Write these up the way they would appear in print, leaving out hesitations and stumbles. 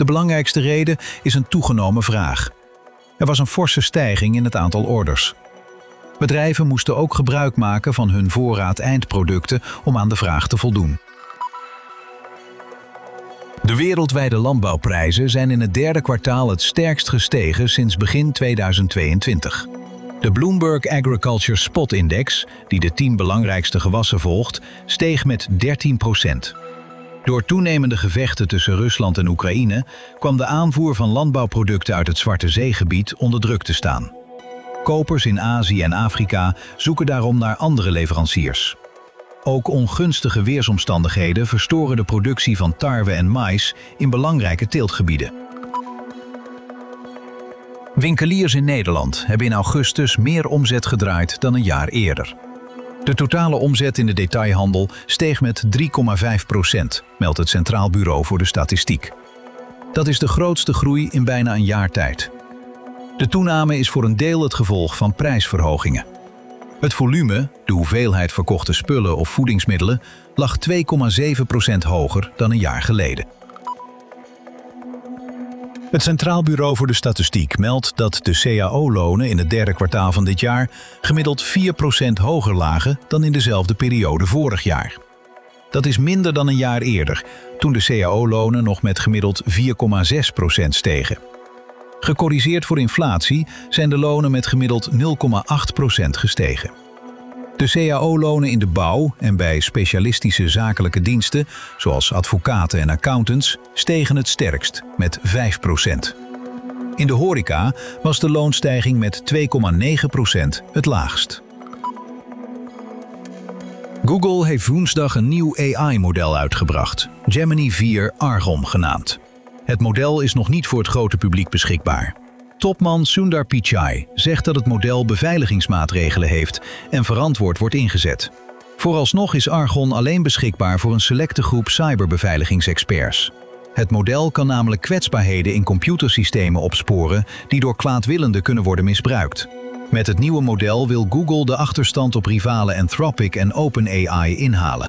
De belangrijkste reden is een toegenomen vraag. Er was een forse stijging in het aantal orders. Bedrijven moesten ook gebruik maken van hun voorraad eindproducten om aan de vraag te voldoen. De wereldwijde landbouwprijzen zijn in het derde kwartaal het sterkst gestegen sinds begin 2022. De Bloomberg Agriculture Spot Index, die de 10 belangrijkste gewassen volgt, steeg met 13%. Door toenemende gevechten tussen Rusland en Oekraïne kwam de aanvoer van landbouwproducten uit het Zwarte Zeegebied onder druk te staan. Kopers in Azië en Afrika zoeken daarom naar andere leveranciers. Ook ongunstige weersomstandigheden verstoren de productie van tarwe en maïs in belangrijke teeltgebieden. Winkeliers in Nederland hebben in augustus meer omzet gedraaid dan een jaar eerder. De totale omzet in de detailhandel steeg met 3,5%, meldt het Centraal Bureau voor de Statistiek. Dat is de grootste groei in bijna een jaar tijd. De toename is voor een deel het gevolg van prijsverhogingen. Het volume, de hoeveelheid verkochte spullen of voedingsmiddelen, lag 2,7% hoger dan een jaar geleden. Het Centraal Bureau voor de Statistiek meldt dat de CAO-lonen in het derde kwartaal van dit jaar gemiddeld 4% hoger lagen dan in dezelfde periode vorig jaar. Dat is minder dan een jaar eerder, toen de CAO-lonen nog met gemiddeld 4,6% stegen. Gecorrigeerd voor inflatie zijn de lonen met gemiddeld 0,8% gestegen. De CAO-lonen in de bouw en bij specialistische zakelijke diensten, zoals advocaten en accountants, stegen het sterkst met 5%. In de horeca was de loonstijging met 2,9% het laagst. Google heeft woensdag een nieuw AI-model uitgebracht, Gemini 4 Argon genaamd. Het model is nog niet voor het grote publiek beschikbaar. Topman Sundar Pichai zegt dat het model beveiligingsmaatregelen heeft en verantwoord wordt ingezet. Vooralsnog is Argon alleen beschikbaar voor een selecte groep cyberbeveiligingsexperts. Het model kan namelijk kwetsbaarheden in computersystemen opsporen die door kwaadwillenden kunnen worden misbruikt. Met het nieuwe model wil Google de achterstand op rivalen Anthropic en OpenAI inhalen.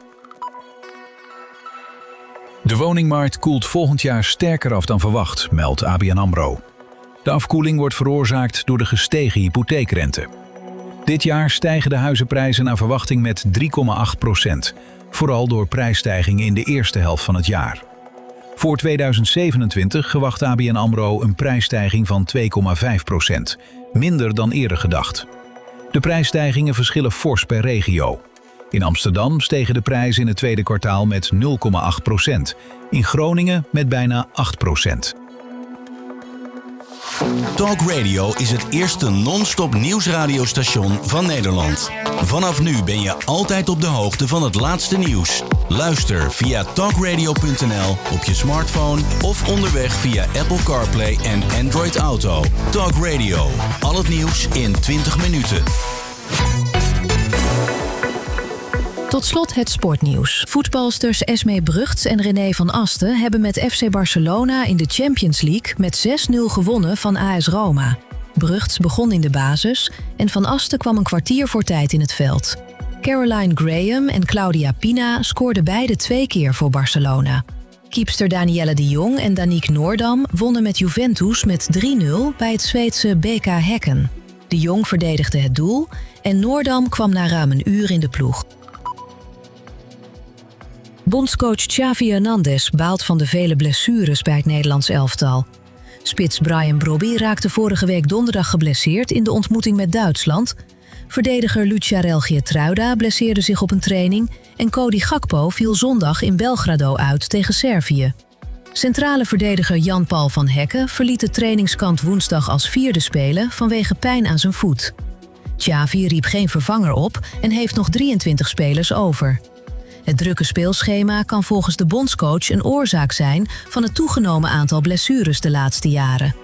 De woningmarkt koelt volgend jaar sterker af dan verwacht, meldt ABN AMRO. De afkoeling wordt veroorzaakt door de gestegen hypotheekrente. Dit jaar stijgen de huizenprijzen naar verwachting met 3,8%, vooral door prijsstijgingen in de eerste helft van het jaar. Voor 2027 verwacht ABN AMRO een prijsstijging van 2,5%, minder dan eerder gedacht. De prijsstijgingen verschillen fors per regio. In Amsterdam stegen de prijzen in het tweede kwartaal met 0,8%, in Groningen met bijna 8%. Talk Radio is het eerste non-stop nieuwsradiostation van Nederland. Vanaf nu ben je altijd op de hoogte van het laatste nieuws. Luister via talkradio.nl op je smartphone of onderweg via Apple CarPlay en Android Auto. Talk Radio, al het nieuws in 20 minuten. Tot slot het sportnieuws. Voetbalsters Esmee Brugts en René van Asten hebben met FC Barcelona in de Champions League met 6-0 gewonnen van AS Roma. Brugts begon in de basis en Van Asten kwam een kwartier voor tijd in het veld. Caroline Graham en Claudia Pina scoorden beide 2 keer voor Barcelona. Keepster Danielle de Jong en Danique Noordam wonnen met Juventus met 3-0 bij het Zweedse BK Häcken. De Jong verdedigde het doel en Noordam kwam na ruim een uur in de ploeg. Bondscoach Xavi Hernandez baalt van de vele blessures bij het Nederlands elftal. Spits Brian Brobby raakte vorige week donderdag geblesseerd in de ontmoeting met Duitsland. Verdediger Lucharel Geertruida blesseerde zich op een training en Cody Gakpo viel zondag in Belgrado uit tegen Servië. Centrale verdediger Jan-Paul van Hekken verliet de trainingskamp woensdag als 4e speler vanwege pijn aan zijn voet. Xavi riep geen vervanger op en heeft nog 23 spelers over. Het drukke speelschema kan volgens de bondscoach een oorzaak zijn van het toegenomen aantal blessures de laatste jaren.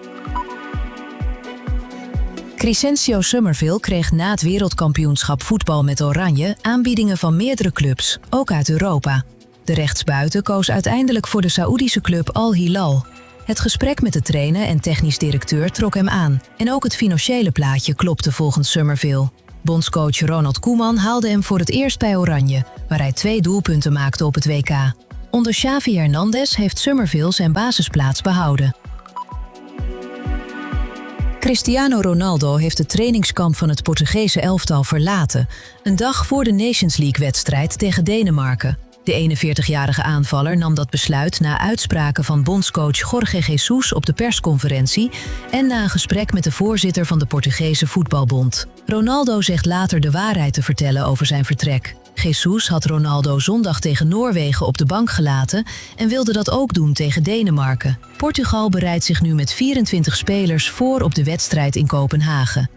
Crescencio Summerville kreeg na het wereldkampioenschap voetbal met Oranje aanbiedingen van meerdere clubs, ook uit Europa. De rechtsbuiten koos uiteindelijk voor de Saoedische club Al Hilal. Het gesprek met de trainer en technisch directeur trok hem aan en ook het financiële plaatje klopte volgens Summerville. Bondscoach Ronald Koeman haalde hem voor het eerst bij Oranje, waar hij 2 doelpunten maakte op het WK. Onder Xavi Hernandez heeft Summerville zijn basisplaats behouden. Cristiano Ronaldo heeft het trainingskamp van het Portugese elftal verlaten, een dag voor de Nations League-wedstrijd tegen Denemarken. De 41-jarige aanvaller nam dat besluit na uitspraken van bondscoach Jorge Jesus op de persconferentie en na een gesprek met de voorzitter van de Portugese Voetbalbond. Ronaldo zegt later de waarheid te vertellen over zijn vertrek. Jesus had Ronaldo zondag tegen Noorwegen op de bank gelaten en wilde dat ook doen tegen Denemarken. Portugal bereidt zich nu met 24 spelers voor op de wedstrijd in Kopenhagen.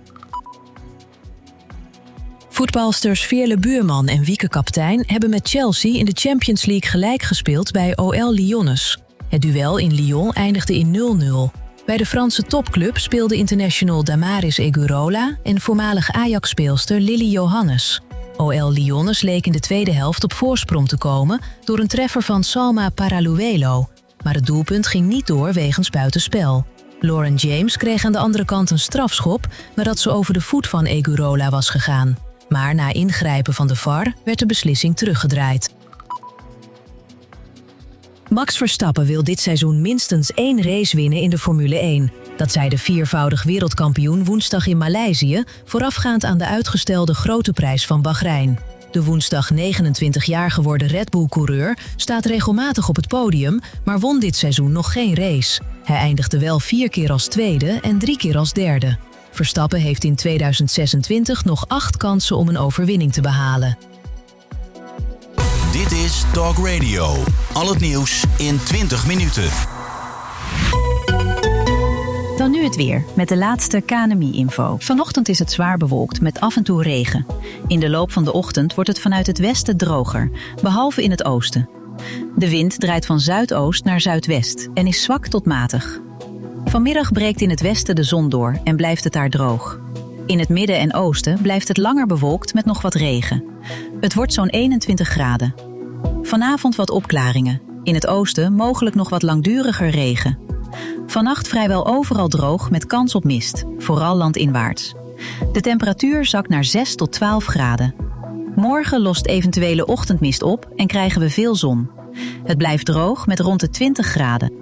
Voetbalsters Veerle Buurman en Wieke Kaptein hebben met Chelsea in de Champions League gelijk gespeeld bij OL Lyonnais. Het duel in Lyon eindigde in 0-0. Bij de Franse topclub speelde international Damaris Egurola en voormalig Ajax-speelster Lily Johannes. OL Lyonnais leek in de tweede helft op voorsprong te komen door een treffer van Salma Paraluelo, maar het doelpunt ging niet door wegens buitenspel. Lauren James kreeg aan de andere kant een strafschop nadat ze over de voet van Egurola was gegaan. Maar na ingrijpen van de VAR werd de beslissing teruggedraaid. Max Verstappen wil dit seizoen minstens 1 race winnen in de Formule 1. Dat zei de 4-voudig wereldkampioen woensdag in Maleisië, voorafgaand aan de uitgestelde Grote Prijs van Bahrein. De woensdag 29 jaar geworden Red Bull-coureur staat regelmatig op het podium, maar won dit seizoen nog geen race. Hij eindigde wel 4 keer als tweede en 3 keer als derde. Verstappen heeft in 2026 nog 8 kansen om een overwinning te behalen. Dit is Talk Radio. Al het nieuws in 20 minuten. Dan nu het weer, met de laatste KNMI-info. Vanochtend is het zwaar bewolkt met af en toe regen. In de loop van de ochtend wordt het vanuit het westen droger, behalve in het oosten. De wind draait van zuidoost naar zuidwest en is zwak tot matig. Vanmiddag breekt in het westen de zon door en blijft het daar droog. In het midden en oosten blijft het langer bewolkt met nog wat regen. Het wordt zo'n 21 graden. Vanavond wat opklaringen. In het oosten mogelijk nog wat langduriger regen. Vannacht vrijwel overal droog met kans op mist, vooral landinwaarts. De temperatuur zakt naar 6 tot 12 graden. Morgen lost eventuele ochtendmist op en krijgen we veel zon. Het blijft droog met rond de 20 graden.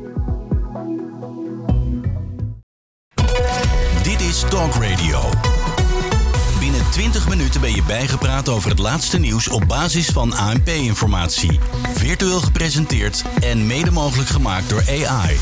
Dit is Talk Radio. Binnen 20 minuten ben je bijgepraat over het laatste nieuws op basis van ANP-informatie. Virtueel gepresenteerd en mede mogelijk gemaakt door AI.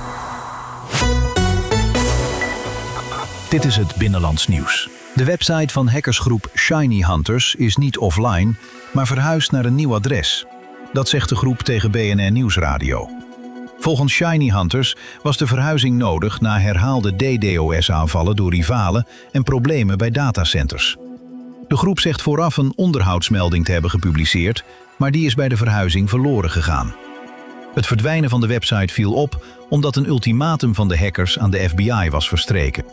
Dit is het Binnenlands nieuws. De website van hackersgroep Shiny Hunters is niet offline, maar verhuisd naar een nieuw adres. Dat zegt de groep tegen BNR Nieuwsradio. Volgens Shiny Hunters was de verhuizing nodig na herhaalde DDoS-aanvallen door rivalen en problemen bij datacenters. De groep zegt vooraf een onderhoudsmelding te hebben gepubliceerd, maar die is bij de verhuizing verloren gegaan. Het verdwijnen van de website viel op omdat een ultimatum van de hackers aan de FBI was verstreken.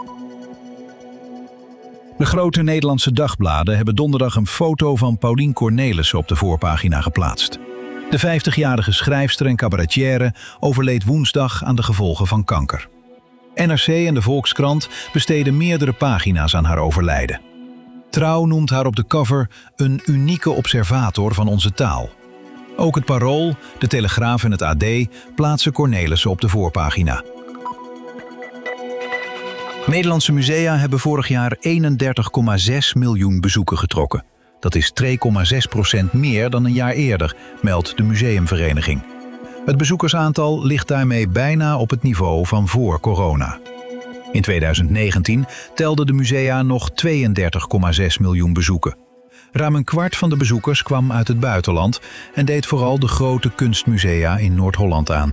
De grote Nederlandse dagbladen hebben donderdag een foto van Paulien Cornelissen op de voorpagina geplaatst. De 50-jarige schrijfster en cabaretière overleed woensdag aan de gevolgen van kanker. NRC en de Volkskrant besteden meerdere pagina's aan haar overlijden. Trouw noemt haar op de cover een unieke observator van onze taal. Ook het Parool, de Telegraaf en het AD plaatsen Cornelissen op de voorpagina. Nederlandse musea hebben vorig jaar 31,6 miljoen bezoeken getrokken. Dat is 2,6% meer dan een jaar eerder, meldt de Museumvereniging. Het bezoekersaantal ligt daarmee bijna op het niveau van voor corona. In 2019 telden de musea nog 32,6 miljoen bezoeken. Ruim een kwart van de bezoekers kwam uit het buitenland en deed vooral de grote kunstmusea in Noord-Holland aan.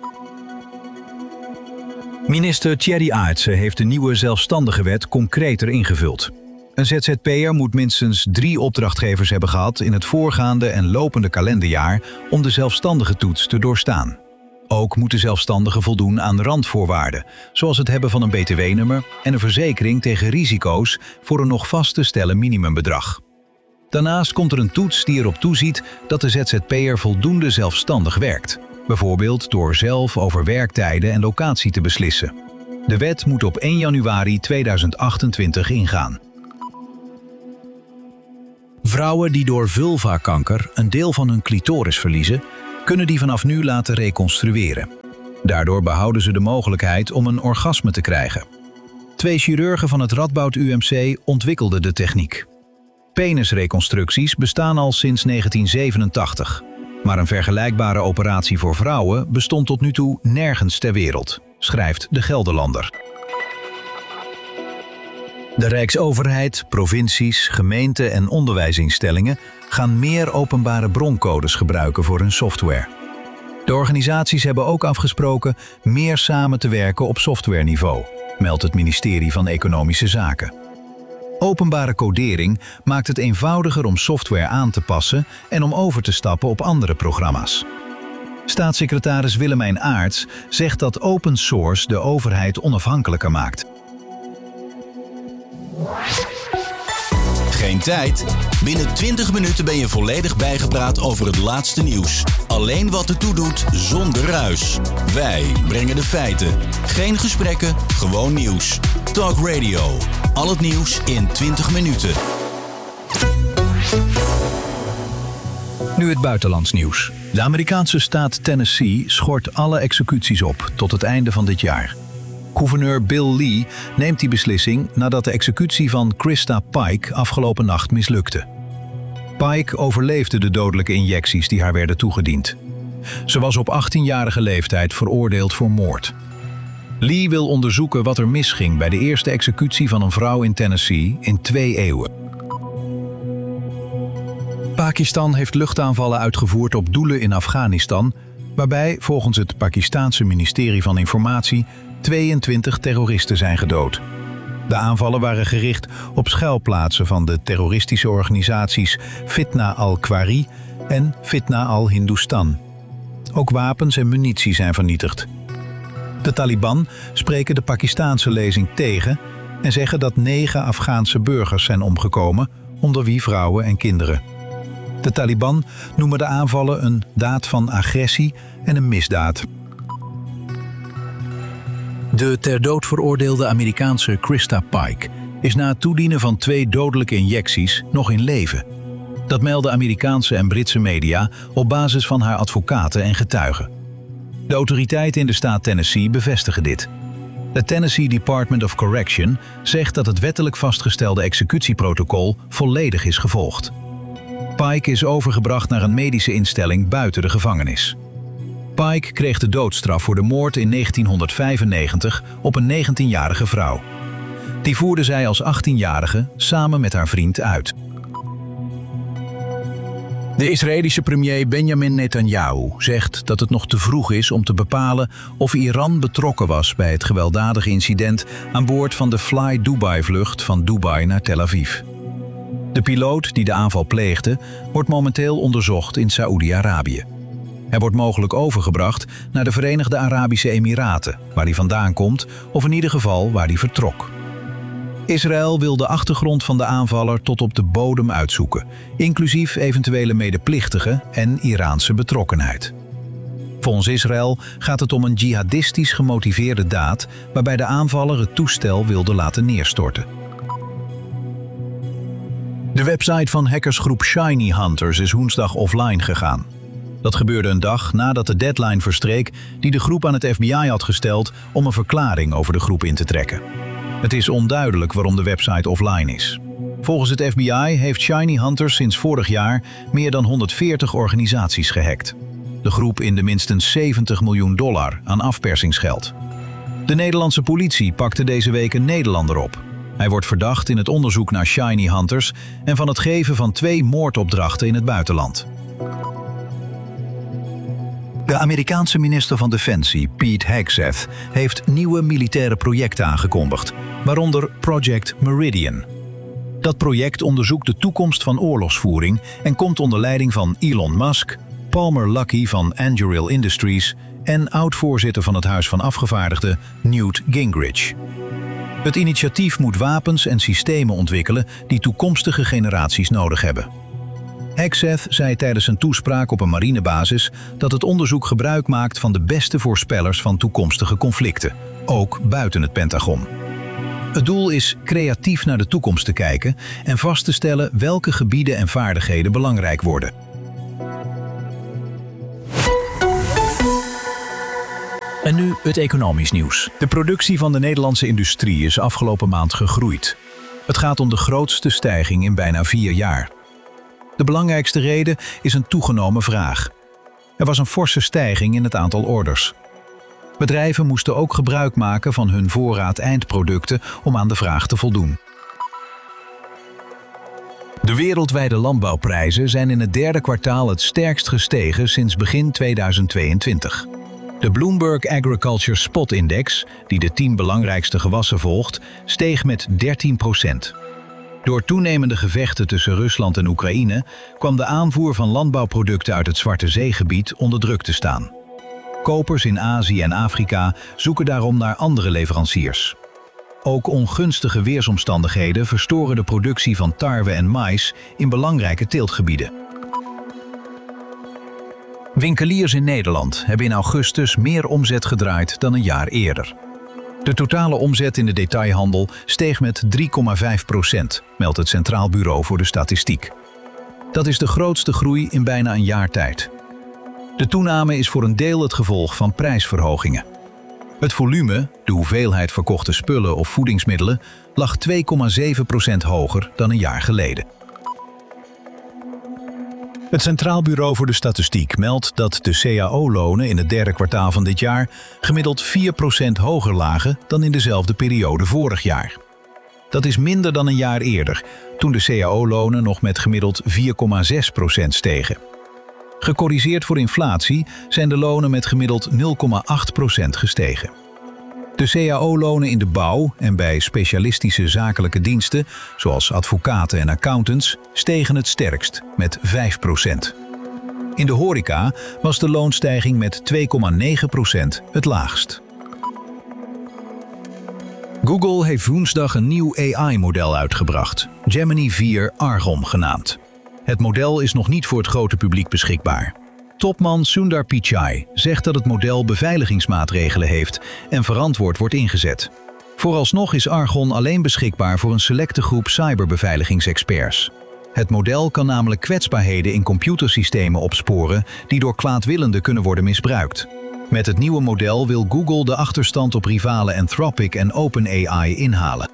Minister Thierry Aartsen heeft de nieuwe zelfstandige wet concreter ingevuld. Een ZZP'er moet minstens 3 opdrachtgevers hebben gehad in het voorgaande en lopende kalenderjaar om de zelfstandige toets te doorstaan. Ook moeten zelfstandigen voldoen aan randvoorwaarden, zoals het hebben van een btw-nummer en een verzekering tegen risico's voor een nog vast te stellen minimumbedrag. Daarnaast komt er een toets die erop toeziet dat de ZZP'er voldoende zelfstandig werkt. Bijvoorbeeld door zelf over werktijden en locatie te beslissen. De wet moet op 1 januari 2028 ingaan. Vrouwen die door vulvakanker een deel van hun clitoris verliezen, kunnen die vanaf nu laten reconstrueren. Daardoor behouden ze de mogelijkheid om een orgasme te krijgen. 2 chirurgen van het Radboud UMC ontwikkelden de techniek. Penisreconstructies bestaan al sinds 1987. Maar een vergelijkbare operatie voor vrouwen bestond tot nu toe nergens ter wereld, schrijft de Gelderlander. De Rijksoverheid, provincies, gemeenten en onderwijsinstellingen gaan meer openbare broncodes gebruiken voor hun software. De organisaties hebben ook afgesproken meer samen te werken op softwareniveau, meldt het ministerie van Economische Zaken. Openbare codering maakt het eenvoudiger om software aan te passen en om over te stappen op andere programma's. Staatssecretaris Willemijn Aerts zegt dat open source de overheid onafhankelijker maakt. Geen tijd? Binnen 20 minuten ben je volledig bijgepraat over het laatste nieuws. Alleen wat ertoe doet, zonder ruis. Wij brengen de feiten. Geen gesprekken, gewoon nieuws. Talk Radio. Al het nieuws in 20 minuten. Nu het buitenlands nieuws. De Amerikaanse staat Tennessee schort alle executies op tot het einde van dit jaar. Gouverneur Bill Lee neemt die beslissing nadat de executie van Krista Pike afgelopen nacht mislukte. Pike overleefde de dodelijke injecties die haar werden toegediend. Ze was op 18-jarige leeftijd veroordeeld voor moord. Lee wil onderzoeken wat er misging bij de eerste executie van een vrouw in Tennessee in 2 eeuwen. Pakistan heeft luchtaanvallen uitgevoerd op doelen in Afghanistan, waarbij volgens het Pakistaanse ministerie van Informatie 22 terroristen zijn gedood. De aanvallen waren gericht op schuilplaatsen van de terroristische organisaties Fitna al-Khwari en Fitna al-Hindustan. Ook wapens en munitie zijn vernietigd. De Taliban spreken de Pakistaanse lezing tegen en zeggen dat 9 Afghaanse burgers zijn omgekomen, onder wie vrouwen en kinderen. De Taliban noemen de aanvallen een daad van agressie en een misdaad. De ter dood veroordeelde Amerikaanse Krista Pike is na het toedienen van 2 dodelijke injecties nog in leven. Dat melden Amerikaanse en Britse media op basis van haar advocaten en getuigen. De autoriteiten in de staat Tennessee bevestigen dit. Het Tennessee Department of Correction zegt dat het wettelijk vastgestelde executieprotocol volledig is gevolgd. Pike is overgebracht naar een medische instelling buiten de gevangenis. Pike kreeg de doodstraf voor de moord in 1995 op een 19-jarige vrouw. Die voerde zij als 18-jarige samen met haar vriend uit. De Israëlische premier Benjamin Netanyahu zegt dat het nog te vroeg is om te bepalen of Iran betrokken was bij het gewelddadige incident aan boord van de Fly Dubai-vlucht van Dubai naar Tel Aviv. De piloot die de aanval pleegde wordt momenteel onderzocht in Saoedi-Arabië. Hij wordt mogelijk overgebracht naar de Verenigde Arabische Emiraten, waar hij vandaan komt, of in ieder geval waar hij vertrok. Israël wil de achtergrond van de aanvaller tot op de bodem uitzoeken, inclusief eventuele medeplichtigen en Iraanse betrokkenheid. Volgens Israël gaat het om een jihadistisch gemotiveerde daad waarbij de aanvaller het toestel wilde laten neerstorten. De website van hackersgroep Shiny Hunters is woensdag offline gegaan. Dat gebeurde een dag nadat de deadline verstreek die de groep aan het FBI had gesteld om een verklaring over de groep in te trekken. Het is onduidelijk waarom de website offline is. Volgens het FBI heeft Shiny Hunters sinds vorig jaar meer dan 140 organisaties gehackt. De groep inde minstens $70 miljoen aan afpersingsgeld. De Nederlandse politie pakte deze week een Nederlander op. Hij wordt verdacht in het onderzoek naar Shiny Hunters en van het geven van 2 moordopdrachten in het buitenland. De Amerikaanse minister van Defensie, Pete Hegseth, heeft nieuwe militaire projecten aangekondigd, waaronder Project Meridian. Dat project onderzoekt de toekomst van oorlogsvoering en komt onder leiding van Elon Musk, Palmer Luckey van Anduril Industries en oud-voorzitter van het Huis van Afgevaardigden Newt Gingrich. Het initiatief moet wapens en systemen ontwikkelen die toekomstige generaties nodig hebben. Hegseth zei tijdens een toespraak op een marinebasis dat het onderzoek gebruik maakt van de beste voorspellers van toekomstige conflicten, ook buiten het Pentagon. Het doel is creatief naar de toekomst te kijken en vast te stellen welke gebieden en vaardigheden belangrijk worden. En nu het economisch nieuws. De productie van de Nederlandse industrie is afgelopen maand gegroeid. Het gaat om de grootste stijging in bijna 4 jaar. De belangrijkste reden is een toegenomen vraag. Er was een forse stijging in het aantal orders. Bedrijven moesten ook gebruik maken van hun voorraad eindproducten om aan de vraag te voldoen. De wereldwijde landbouwprijzen zijn in het derde kwartaal het sterkst gestegen sinds begin 2022. De Bloomberg Agriculture Spot Index, die de 10 belangrijkste gewassen volgt, steeg met 13%. Door toenemende gevechten tussen Rusland en Oekraïne kwam de aanvoer van landbouwproducten uit het Zwarte Zeegebied onder druk te staan. Kopers in Azië en Afrika zoeken daarom naar andere leveranciers. Ook ongunstige weersomstandigheden verstoren de productie van tarwe en mais in belangrijke teeltgebieden. Winkeliers in Nederland hebben in augustus meer omzet gedraaid dan een jaar eerder. De totale omzet in de detailhandel steeg met 3,5%, meldt het Centraal Bureau voor de Statistiek. Dat is de grootste groei in bijna een jaar tijd. De toename is voor een deel het gevolg van prijsverhogingen. Het volume, de hoeveelheid verkochte spullen of voedingsmiddelen, lag 2,7% hoger dan een jaar geleden. Het Centraal Bureau voor de Statistiek meldt dat de CAO-lonen in het derde kwartaal van dit jaar gemiddeld 4% hoger lagen dan in dezelfde periode vorig jaar. Dat is minder dan een jaar eerder, toen de CAO-lonen nog met gemiddeld 4,6% stegen. Gecorrigeerd voor inflatie zijn de lonen met gemiddeld 0,8% gestegen. De CAO-lonen in de bouw en bij specialistische zakelijke diensten, zoals advocaten en accountants, stegen het sterkst met 5%. In de horeca was de loonstijging met 2,9% het laagst. Google heeft woensdag een nieuw AI-model uitgebracht, Gemini 4 Argon genaamd. Het model is nog niet voor het grote publiek beschikbaar. Topman Sundar Pichai zegt dat het model beveiligingsmaatregelen heeft en verantwoord wordt ingezet. Vooralsnog is Argon alleen beschikbaar voor een selecte groep cyberbeveiligingsexperts. Het model kan namelijk kwetsbaarheden in computersystemen opsporen die door kwaadwillenden kunnen worden misbruikt. Met het nieuwe model wil Google de achterstand op rivalen Anthropic en OpenAI inhalen.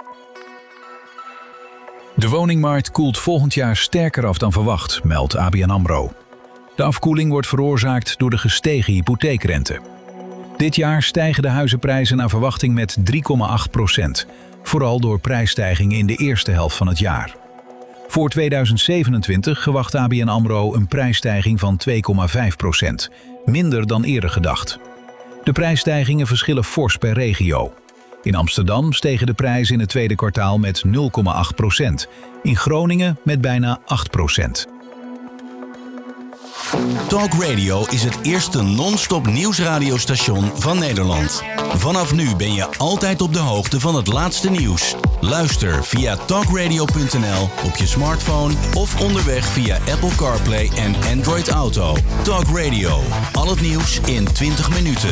De woningmarkt koelt volgend jaar sterker af dan verwacht, meldt ABN AMRO. De afkoeling wordt veroorzaakt door de gestegen hypotheekrente. Dit jaar stijgen de huizenprijzen naar verwachting met 3,8%, vooral door prijsstijgingen in de eerste helft van het jaar. Voor 2027 verwacht ABN AMRO een prijsstijging van 2,5%, minder dan eerder gedacht. De prijsstijgingen verschillen fors per regio. In Amsterdam stegen de prijzen in het tweede kwartaal met 0,8%, in Groningen met bijna 8%. Talk Radio is het eerste non-stop nieuwsradiostation van Nederland. Vanaf nu ben je altijd op de hoogte van het laatste nieuws. Luister via talkradio.nl op je smartphone of onderweg via Apple CarPlay en Android Auto. Talk Radio, al het nieuws in 20 minuten.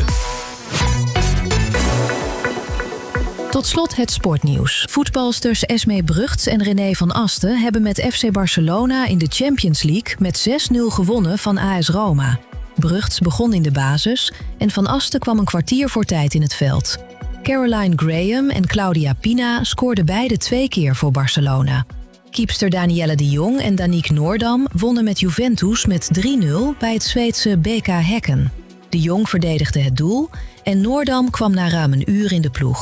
Tot slot het sportnieuws. Voetbalsters Esmee Brugts en René van Asten hebben met FC Barcelona in de Champions League met 6-0 gewonnen van AS Roma. Brugts begon in de basis en Van Asten kwam een kwartier voor tijd in het veld. Caroline Graham en Claudia Pina scoorden beide 2 keer voor Barcelona. Keepster Danielle de Jong en Danique Noordam wonnen met Juventus met 3-0 bij het Zweedse BK Häcken. De Jong verdedigde het doel en Noordam kwam na ruim een uur in de ploeg.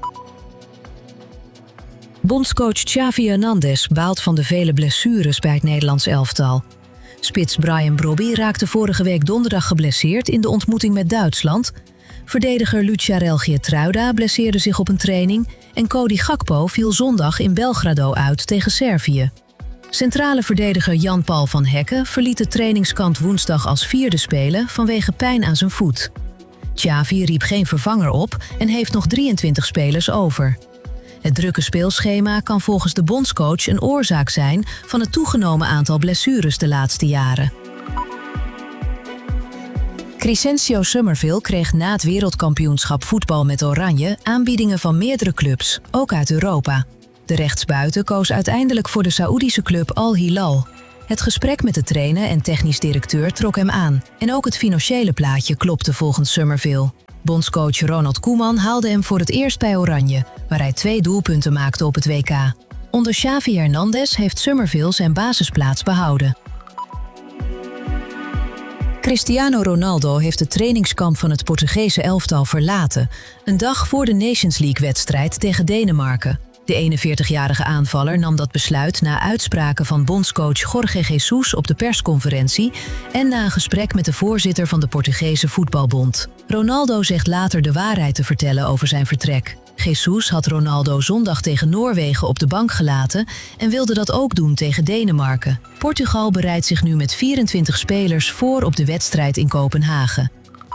Bondscoach Xavi Hernandez baalt van de vele blessures bij het Nederlands elftal. Spits Bryan Brobby raakte vorige week donderdag geblesseerd in de ontmoeting met Duitsland. Verdediger Lucharel Geertruida blesseerde zich op een training en Cody Gakpo viel zondag in Belgrado uit tegen Servië. Centrale verdediger Jan-Paul van Hekken verliet de trainingskamp woensdag als 4e speler vanwege pijn aan zijn voet. Xavi riep geen vervanger op en heeft nog 23 spelers over. Het drukke speelschema kan volgens de bondscoach een oorzaak zijn van het toegenomen aantal blessures de laatste jaren. Crescencio Summerville kreeg na het wereldkampioenschap voetbal met Oranje aanbiedingen van meerdere clubs, ook uit Europa. De rechtsbuiten koos uiteindelijk voor de Saoedische club Al Hilal. Het gesprek met de trainer en technisch directeur trok hem aan en ook het financiële plaatje klopte volgens Summerville. Bondscoach Ronald Koeman haalde hem voor het eerst bij Oranje, waar hij 2 doelpunten maakte op het WK. Onder Xavi Hernandez heeft Summerville zijn basisplaats behouden. Cristiano Ronaldo heeft het trainingskamp van het Portugese elftal verlaten, een dag voor de Nations League-wedstrijd tegen Denemarken. De 41-jarige aanvaller nam dat besluit na uitspraken van bondscoach Jorge Jesus op de persconferentie en na een gesprek met de voorzitter van de Portugese Voetbalbond. Ronaldo zegt later de waarheid te vertellen over zijn vertrek. Jesus had Ronaldo zondag tegen Noorwegen op de bank gelaten en wilde dat ook doen tegen Denemarken. Portugal bereidt zich nu met 24 spelers voor op de wedstrijd in Kopenhagen.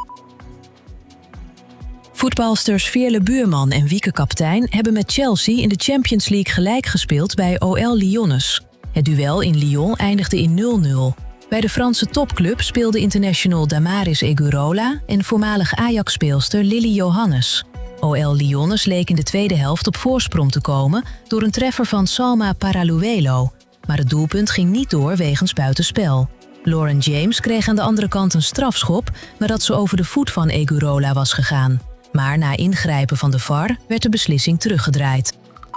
Voetbalsters Veerle Buurman en Wieke Kaptein hebben met Chelsea in de Champions League gelijk gespeeld bij OL Lyonnais. Het duel in Lyon eindigde in 0-0. Bij de Franse topclub speelde international Damaris Egurola en voormalig Ajax-speelster Lily Johannes. OL Lyonnais leek in de tweede helft op voorsprong te komen door een treffer van Salma Paraluelo, maar het doelpunt ging niet door wegens buitenspel. Lauren James kreeg aan de andere kant een strafschop nadat ze over de voet van Egurola was gegaan. Maar na ingrijpen van de VAR werd de beslissing teruggedraaid.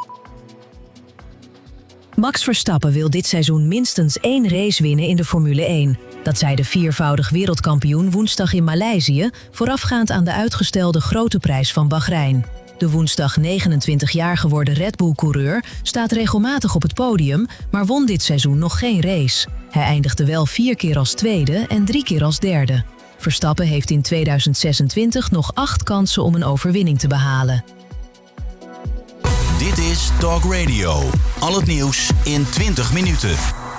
Max Verstappen wil dit seizoen minstens 1 race winnen in de Formule 1. Dat zei de 4-voudig wereldkampioen woensdag in Maleisië, voorafgaand aan de uitgestelde Grote Prijs van Bahrein. De woensdag 29 jaar geworden Red Bull-coureur staat regelmatig op het podium, maar won dit seizoen nog geen race. Hij eindigde wel 4 keer als tweede en 3 keer als derde. Verstappen heeft in 2026 nog 8 kansen om een overwinning te behalen. Dit is Talk Radio. Al het nieuws in 20 minuten.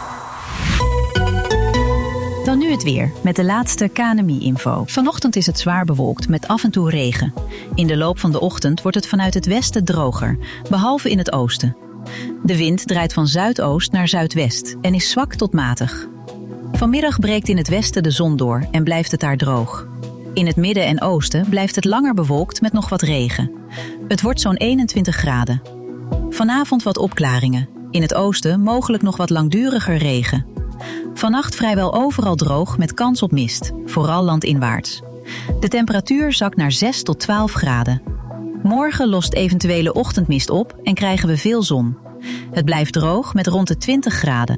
Dan nu het weer, met de laatste KNMI-info. Vanochtend is het zwaar bewolkt met af en toe regen. In de loop van de ochtend wordt het vanuit het westen droger, behalve in het oosten. De wind draait van zuidoost naar zuidwest en is zwak tot matig. Vanmiddag breekt in het westen de zon door en blijft het daar droog. In het midden en oosten blijft het langer bewolkt met nog wat regen. Het wordt zo'n 21 graden. Vanavond wat opklaringen. In het oosten mogelijk nog wat langduriger regen. Vannacht vrijwel overal droog met kans op mist, vooral landinwaarts. De temperatuur zakt naar 6 tot 12 graden. Morgen lost eventuele ochtendmist op en krijgen we veel zon. Het blijft droog met rond de 20 graden.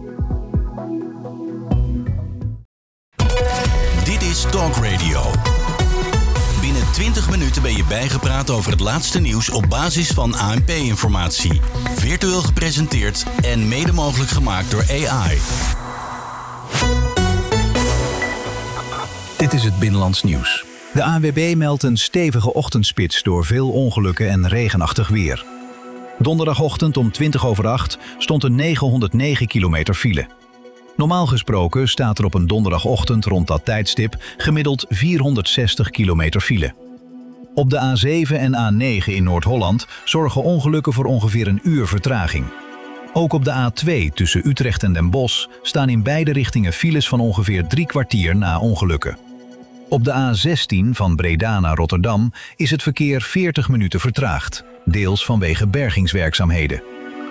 Dit is Talk Radio. Binnen 20 minuten ben je bijgepraat over het laatste nieuws op basis van ANP-informatie. Virtueel gepresenteerd en mede mogelijk gemaakt door AI. Dit is het Binnenlands Nieuws. De ANWB meldt een stevige ochtendspits door veel ongelukken en regenachtig weer. Donderdagochtend om 7:20 stond er 909 kilometer file. Normaal gesproken staat er op een donderdagochtend rond dat tijdstip gemiddeld 460 kilometer file. Op de A7 en A9 in Noord-Holland zorgen ongelukken voor ongeveer een uur vertraging. Ook op de A2 tussen Utrecht en Den Bosch staan in beide richtingen files van ongeveer 3 kwartier na ongelukken. Op de A16 van Breda naar Rotterdam is het verkeer 40 minuten vertraagd, deels vanwege bergingswerkzaamheden.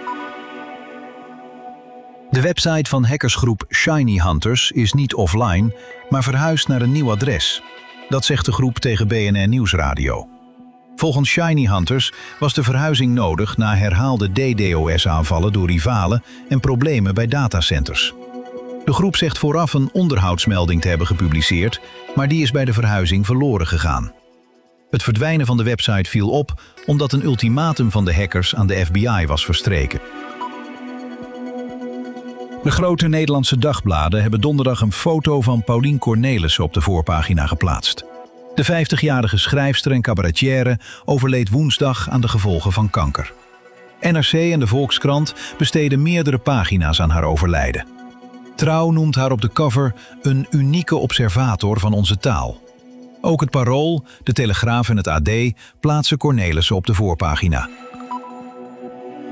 De website van hackersgroep Shiny Hunters is niet offline, maar verhuisd naar een nieuw adres. Dat zegt de groep tegen BNR Nieuwsradio. Volgens Shiny Hunters was de verhuizing nodig na herhaalde DDoS-aanvallen door rivalen en problemen bij datacenters. De groep zegt vooraf een onderhoudsmelding te hebben gepubliceerd, maar die is bij de verhuizing verloren gegaan. Het verdwijnen van de website viel op omdat een ultimatum van de hackers aan de FBI was verstreken. De grote Nederlandse dagbladen hebben donderdag een foto van Paulien Cornelissen op de voorpagina geplaatst. De 50-jarige schrijfster en cabaretière overleed woensdag aan de gevolgen van kanker. NRC en de Volkskrant besteden meerdere pagina's aan haar overlijden. Trouw noemt haar op de cover een unieke observator van onze taal. Ook het Parool, de Telegraaf en het AD plaatsen Cornelissen op de voorpagina.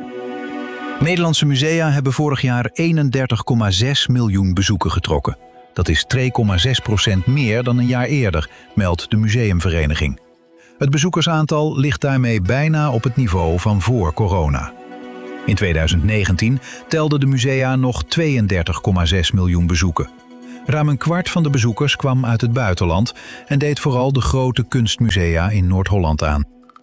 Nederlandse musea hebben vorig jaar 31,6 miljoen bezoeken getrokken. Dat is 2,6% meer dan een jaar eerder, meldt de museumvereniging. Het bezoekersaantal ligt daarmee bijna op het niveau van voor corona. In 2019 telden de musea nog 32,6 miljoen bezoeken. Ruim een kwart van de bezoekers kwam uit het buitenland en deed vooral de grote kunstmusea in Noord-Holland aan.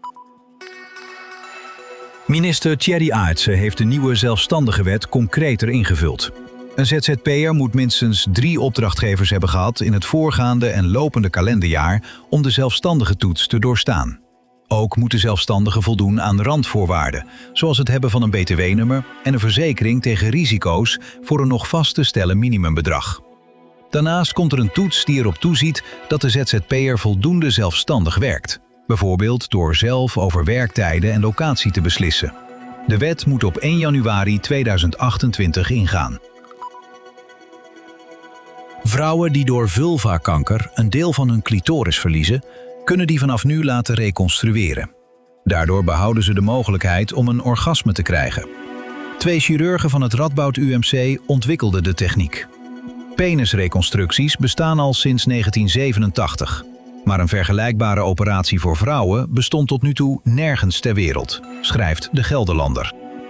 Minister Thierry Aartse heeft de nieuwe zelfstandige wet concreter ingevuld. Een ZZP'er moet minstens 3 opdrachtgevers hebben gehad in het voorgaande en lopende kalenderjaar om de zelfstandige toets te doorstaan. Ook moeten zelfstandigen voldoen aan randvoorwaarden, zoals het hebben van een btw-nummer en een verzekering tegen risico's voor een nog vast te stellen minimumbedrag. Daarnaast komt er een toets die erop toeziet dat de ZZP'er voldoende zelfstandig werkt. Bijvoorbeeld door zelf over werktijden en locatie te beslissen. De wet moet op 1 januari 2028 ingaan. Vrouwen die door vulvakanker een deel van hun clitoris verliezen, kunnen die vanaf nu laten reconstrueren. Daardoor behouden ze de mogelijkheid om een orgasme te krijgen. 2 chirurgen van het Radboud UMC ontwikkelden de techniek. Penisreconstructies bestaan al sinds 1987. Maar een vergelijkbare operatie voor vrouwen bestond tot nu toe nergens ter wereld, schrijft de Gelderlander.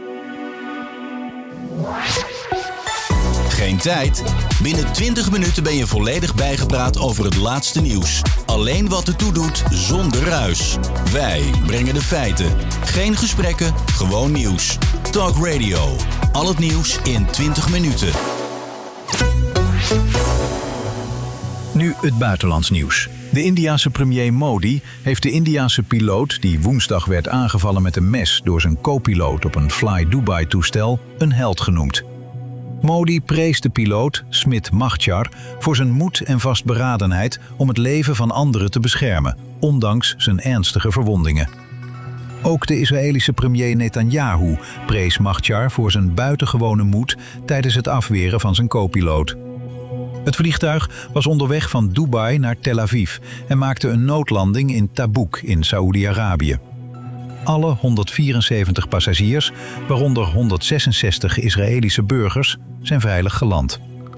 Geen tijd? Binnen 20 minuten ben je volledig bijgepraat over het laatste nieuws. Alleen wat ertoe doet, zonder ruis. Wij brengen de feiten. Geen gesprekken, gewoon nieuws. Talk Radio. Al het nieuws in 20 minuten. Nu het buitenlands nieuws. De Indiase premier Modi heeft de Indiase piloot, die woensdag werd aangevallen met een mes door zijn co-piloot op een Fly Dubai-toestel, een held genoemd. Modi prees de piloot, Smit Mahchar, voor zijn moed en vastberadenheid om het leven van anderen te beschermen, ondanks zijn ernstige verwondingen. Ook de Israëlische premier Netanyahu prees Mahchar voor zijn buitengewone moed tijdens het afweren van zijn co-piloot. Het vliegtuig was onderweg van Dubai naar Tel Aviv en maakte een noodlanding in Tabuk in Saoedi-Arabië. Alle 174 passagiers, waaronder 166 Israëlische burgers, zijn veilig geland.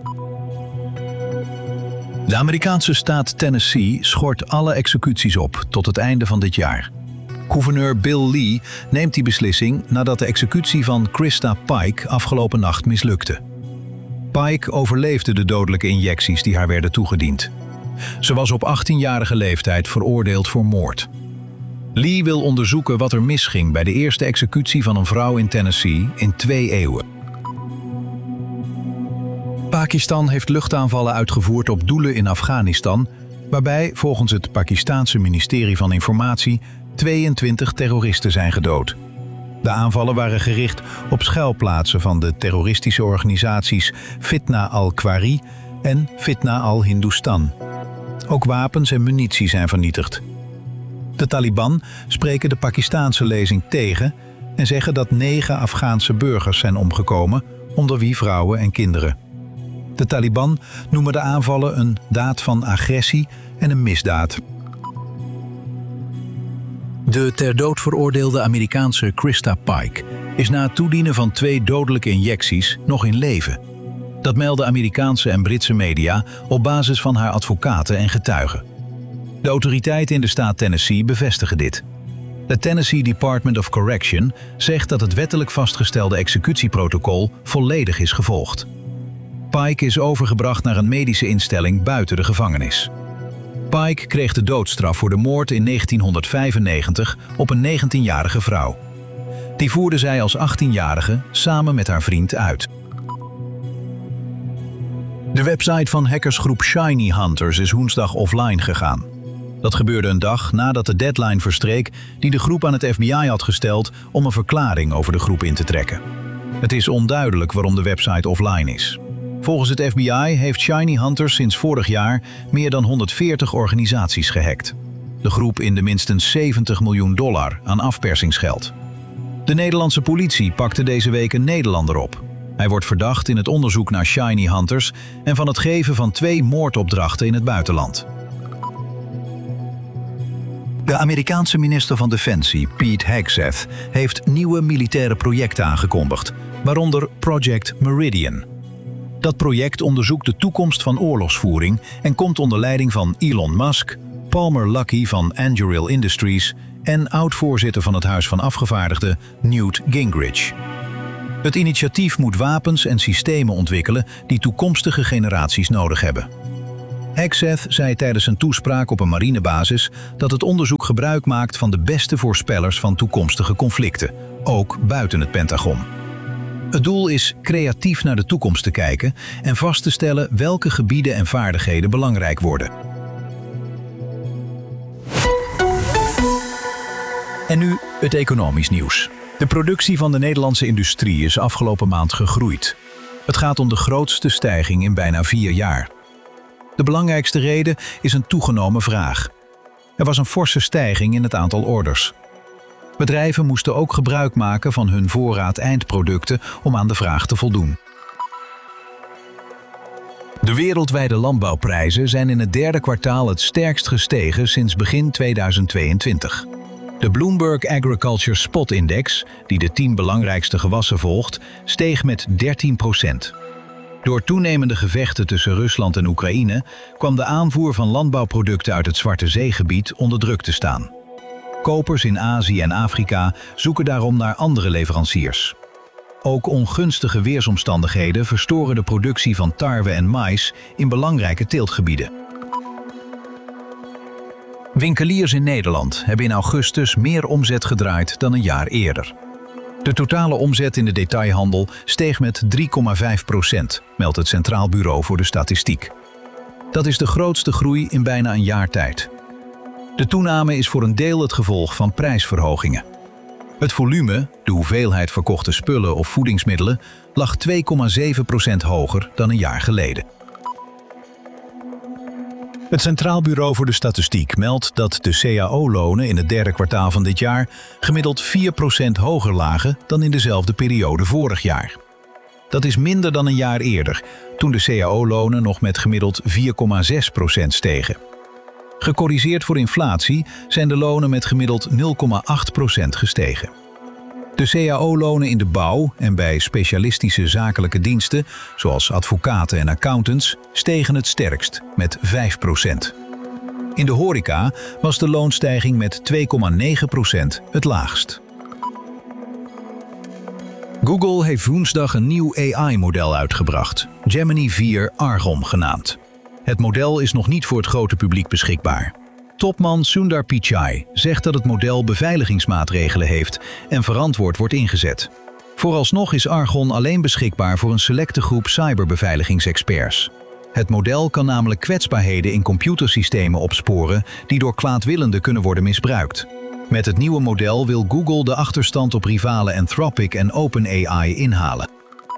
De Amerikaanse staat Tennessee schort alle executies op tot het einde van dit jaar. Gouverneur Bill Lee neemt die beslissing nadat de executie van Krista Pike afgelopen nacht mislukte. Pike overleefde de dodelijke injecties die haar werden toegediend. Ze was op 18-jarige leeftijd veroordeeld voor moord. Lee wil onderzoeken wat er misging bij de eerste executie van een vrouw in Tennessee in 2 eeuwen. Pakistan heeft luchtaanvallen uitgevoerd op doelen in Afghanistan, waarbij volgens het Pakistaanse ministerie van Informatie 22 terroristen zijn gedood. De aanvallen waren gericht op schuilplaatsen van de terroristische organisaties Fitna al-Khwari en Fitna al-Hindustan. Ook wapens en munitie zijn vernietigd. De Taliban spreken de Pakistaanse lezing tegen en zeggen dat 9 Afghaanse burgers zijn omgekomen, onder wie vrouwen en kinderen. De Taliban noemen de aanvallen een daad van agressie en een misdaad. De ter dood veroordeelde Amerikaanse Krista Pike is na het toedienen van 2 dodelijke injecties nog in leven. Dat melden Amerikaanse en Britse media op basis van haar advocaten en getuigen. De autoriteiten in de staat Tennessee bevestigen dit. Het Tennessee Department of Correction zegt dat het wettelijk vastgestelde executieprotocol volledig is gevolgd. Pike is overgebracht naar een medische instelling buiten de gevangenis. Pike kreeg de doodstraf voor de moord in 1995 op een 19-jarige vrouw. Die voerde zij als 18-jarige samen met haar vriend uit. De website van hackersgroep Shiny Hunters is woensdag offline gegaan. Dat gebeurde een dag nadat de deadline verstreek die de groep aan het FBI had gesteld om een verklaring over de groep in te trekken. Het is onduidelijk waarom de website offline is. Volgens het FBI heeft Shiny Hunters sinds vorig jaar meer dan 140 organisaties gehackt. De groep inde minstens $70 miljoen aan afpersingsgeld. De Nederlandse politie pakte deze week een Nederlander op. Hij wordt verdacht in het onderzoek naar Shiny Hunters en van het geven van 2 moordopdrachten in het buitenland. De Amerikaanse minister van Defensie, Pete Hegseth, heeft nieuwe militaire projecten aangekondigd, waaronder Project Meridian. Dat project onderzoekt de toekomst van oorlogsvoering en komt onder leiding van Elon Musk, Palmer Luckey van Anduril Industries en oud-voorzitter van het Huis van Afgevaardigden Newt Gingrich. Het initiatief moet wapens en systemen ontwikkelen die toekomstige generaties nodig hebben. Hegseth zei tijdens een toespraak op een marinebasis dat het onderzoek gebruik maakt van de beste voorspellers van toekomstige conflicten, ook buiten het Pentagon. Het doel is creatief naar de toekomst te kijken en vast te stellen welke gebieden en vaardigheden belangrijk worden. En nu het economisch nieuws. De productie van de Nederlandse industrie is afgelopen maand gegroeid. Het gaat om de grootste stijging in bijna 4 jaar. De belangrijkste reden is een toegenomen vraag. Er was een forse stijging in het aantal orders. Bedrijven moesten ook gebruik maken van hun voorraad eindproducten om aan de vraag te voldoen. De wereldwijde landbouwprijzen zijn in het derde kwartaal het sterkst gestegen sinds begin 2022. De Bloomberg Agriculture Spot Index, die de 10 belangrijkste gewassen volgt, steeg met 13%. Door toenemende gevechten tussen Rusland en Oekraïne kwam de aanvoer van landbouwproducten uit het Zwarte Zeegebied onder druk te staan. Kopers in Azië en Afrika zoeken daarom naar andere leveranciers. Ook ongunstige weersomstandigheden verstoren de productie van tarwe en mais in belangrijke teeltgebieden. Winkeliers in Nederland hebben in augustus meer omzet gedraaid dan een jaar eerder. De totale omzet in de detailhandel steeg met 3,5%, meldt het Centraal Bureau voor de Statistiek. Dat is de grootste groei in bijna een jaar tijd. De toename is voor een deel het gevolg van prijsverhogingen. Het volume, de hoeveelheid verkochte spullen of voedingsmiddelen, lag 2,7% hoger dan een jaar geleden. Het Centraal Bureau voor de Statistiek meldt dat de CAO-lonen in het derde kwartaal van dit jaar gemiddeld 4% hoger lagen dan in dezelfde periode vorig jaar. Dat is minder dan een jaar eerder, toen de CAO-lonen nog met gemiddeld 4,6% stegen. Gecorrigeerd voor inflatie zijn de lonen met gemiddeld 0,8% gestegen. De CAO-lonen in de bouw en bij specialistische zakelijke diensten, zoals advocaten en accountants, stegen het sterkst met 5%. In de horeca was de loonstijging met 2,9% het laagst. Google heeft woensdag een nieuw AI-model uitgebracht, Gemini 4 Argon genaamd. Het model is nog niet voor het grote publiek beschikbaar. Topman Sundar Pichai zegt dat het model beveiligingsmaatregelen heeft en verantwoord wordt ingezet. Vooralsnog is Argon alleen beschikbaar voor een selecte groep cyberbeveiligingsexperts. Het model kan namelijk kwetsbaarheden in computersystemen opsporen die door kwaadwillenden kunnen worden misbruikt. Met het nieuwe model wil Google de achterstand op rivalen Anthropic en OpenAI inhalen.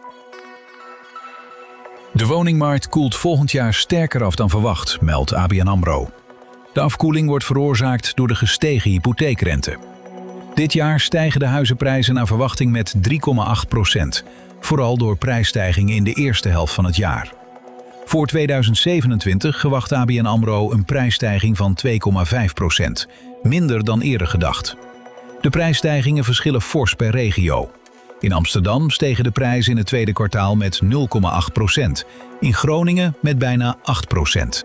De woningmarkt koelt volgend jaar sterker af dan verwacht, meldt ABN AMRO. De afkoeling wordt veroorzaakt door de gestegen hypotheekrente. Dit jaar stijgen de huizenprijzen naar verwachting met 3,8%, vooral door prijsstijgingen in de eerste helft van het jaar. Voor 2027 verwacht ABN AMRO een prijsstijging van 2,5%, minder dan eerder gedacht. De prijsstijgingen verschillen fors per regio. In Amsterdam stegen de prijzen in het tweede kwartaal met 0,8%, in Groningen met bijna 8%.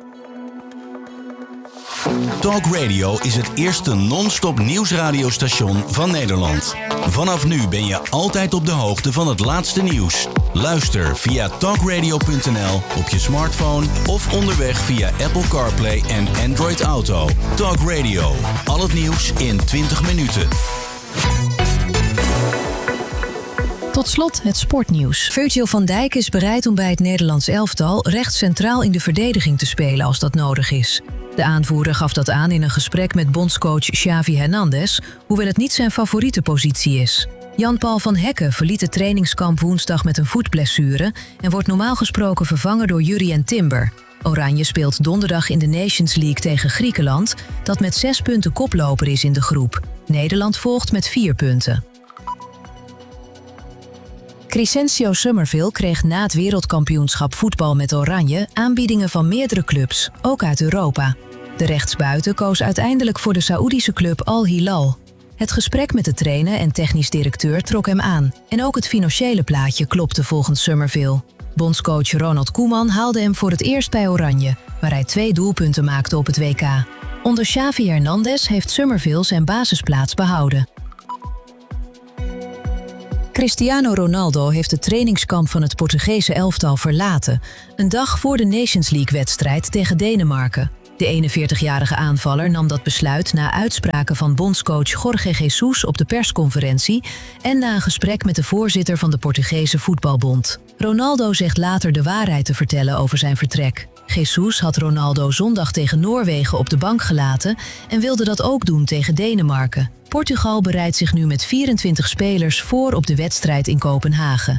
Talk Radio is het eerste non-stop nieuwsradiostation van Nederland. Vanaf nu ben je altijd op de hoogte van het laatste nieuws. Luister via talkradio.nl op je smartphone of onderweg via Apple CarPlay en Android Auto. Talk Radio, al het nieuws in 20 minuten. Tot slot het sportnieuws. Virgil van Dijk is bereid om bij het Nederlands elftal recht centraal in de verdediging te spelen als dat nodig is. De aanvoerder gaf dat aan in een gesprek met bondscoach Xavi Hernandez, hoewel het niet zijn favoriete positie is. Jan-Paul van Hekken verliet het trainingskamp woensdag met een voetblessure en wordt normaal gesproken vervangen door Jurrien Timber. Oranje speelt donderdag in de Nations League tegen Griekenland, dat met 6 punten koploper is in de groep. Nederland volgt met 4 punten. Crescencio Summerville kreeg na het wereldkampioenschap voetbal met Oranje aanbiedingen van meerdere clubs, ook uit Europa. De rechtsbuiten koos uiteindelijk voor de Saoedische club Al Hilal. Het gesprek met de trainer en technisch directeur trok hem aan en ook het financiële plaatje klopte volgens Summerville. Bondscoach Ronald Koeman haalde hem voor het eerst bij Oranje, waar hij 2 doelpunten maakte op het WK. Onder Xavi Hernandez heeft Summerville zijn basisplaats behouden. Cristiano Ronaldo heeft het trainingskamp van het Portugese elftal verlaten, een dag voor de Nations League-wedstrijd tegen Denemarken. De 41-jarige aanvaller nam dat besluit na uitspraken van bondscoach Jorge Jesus op de persconferentie en na een gesprek met de voorzitter van de Portugese Voetbalbond. Ronaldo zegt later de waarheid te vertellen over zijn vertrek. Jesus had Ronaldo zondag tegen Noorwegen op de bank gelaten en wilde dat ook doen tegen Denemarken. Portugal bereidt zich nu met 24 spelers voor op de wedstrijd in Kopenhagen.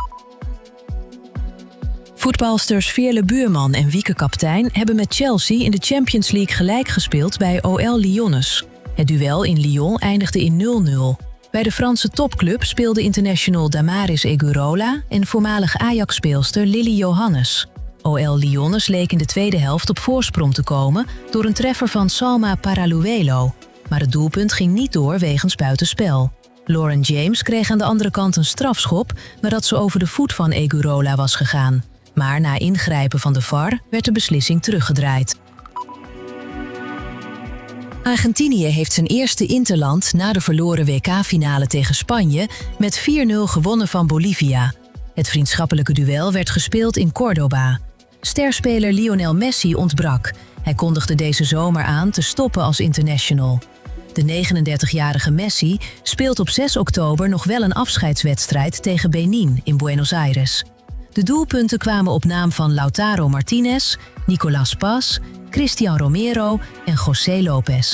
Voetbalsters Veerle Buurman en Wieke Kaptein hebben met Chelsea in de Champions League gelijk gespeeld bij OL Lyonnais. Het duel in Lyon eindigde in 0-0. Bij de Franse topclub speelde international Damaris Egurola en voormalig Ajax-speelster Lily Johannes. OL Lyonnais leek in de tweede helft op voorsprong te komen door een treffer van Salma Paraluelo. Maar het doelpunt ging niet door wegens buitenspel. Lauren James kreeg aan de andere kant een strafschop nadat ze over de voet van Egurola was gegaan. Maar na ingrijpen van de VAR werd de beslissing teruggedraaid. Argentinië heeft zijn eerste interland na de verloren WK-finale tegen Spanje met 4-0 gewonnen van Bolivia. Het vriendschappelijke duel werd gespeeld in Córdoba. Sterspeler Lionel Messi ontbrak. Hij kondigde deze zomer aan te stoppen als international. De 39-jarige Messi speelt op 6 oktober nog wel een afscheidswedstrijd tegen Benin in Buenos Aires. De doelpunten kwamen op naam van Lautaro Martinez, Nicolas Paz, Cristian Romero en José Lopez.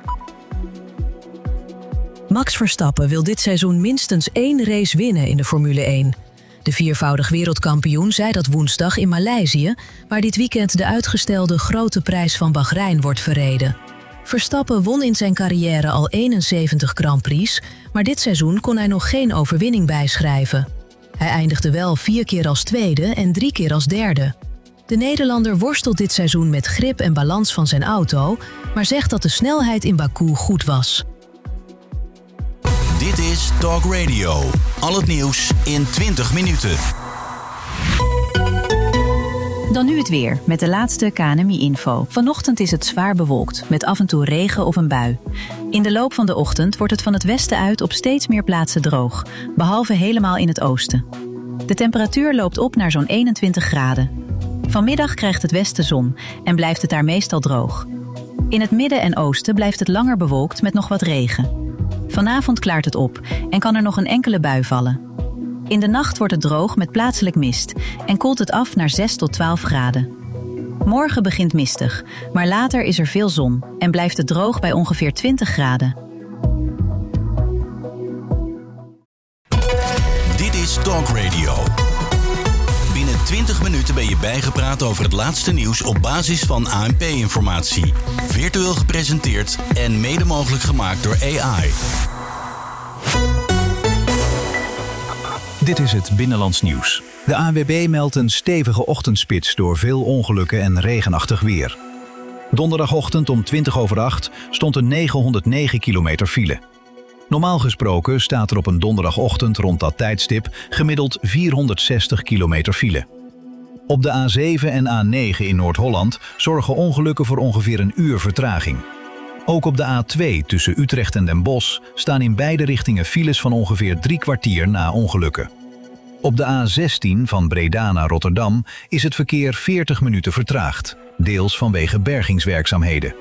Max Verstappen wil dit seizoen minstens 1 race winnen in de Formule 1. De 4-voudig wereldkampioen zei dat woensdag in Maleisië, waar dit weekend de uitgestelde Grote Prijs van Bahrein wordt verreden. Verstappen won in zijn carrière al 71 Grand Prix, maar dit seizoen kon hij nog geen overwinning bijschrijven. Hij eindigde wel 4 keer als tweede en 3 keer als derde. De Nederlander worstelt dit seizoen met grip en balans van zijn auto, maar zegt dat de snelheid in Baku goed was. Dit is Talk Radio. Al het nieuws in 20 minuten. Dan nu het weer, met de laatste KNMI-info. Vanochtend is het zwaar bewolkt, met af en toe regen of een bui. In de loop van de ochtend wordt het van het westen uit op steeds meer plaatsen droog, behalve helemaal in het oosten. De temperatuur loopt op naar zo'n 21 graden. Vanmiddag krijgt het westen zon en blijft het daar meestal droog. In het midden en oosten blijft het langer bewolkt met nog wat regen. Vanavond klaart het op en kan er nog een enkele bui vallen. In de nacht wordt het droog met plaatselijk mist en koelt het af naar 6 tot 12 graden. Morgen begint mistig, maar later is er veel zon en blijft het droog bij ongeveer 20 graden. Dit is Talk Radio. Binnen 20 minuten ben je bijgepraat over het laatste nieuws op basis van ANP-informatie. Virtueel gepresenteerd en mede mogelijk gemaakt door AI. Dit is het Binnenlands Nieuws. De ANWB meldt een stevige ochtendspits door veel ongelukken en regenachtig weer. Donderdagochtend om 7:20 stond er 909 kilometer file. Normaal gesproken staat er op een donderdagochtend rond dat tijdstip gemiddeld 460 kilometer file. Op de A7 en A9 in Noord-Holland zorgen ongelukken voor ongeveer een uur vertraging. Ook op de A2 tussen Utrecht en Den Bosch staan in beide richtingen files van ongeveer 3 kwartier na ongelukken. Op de A16 van Breda naar Rotterdam is het verkeer 40 minuten vertraagd, deels vanwege bergingswerkzaamheden.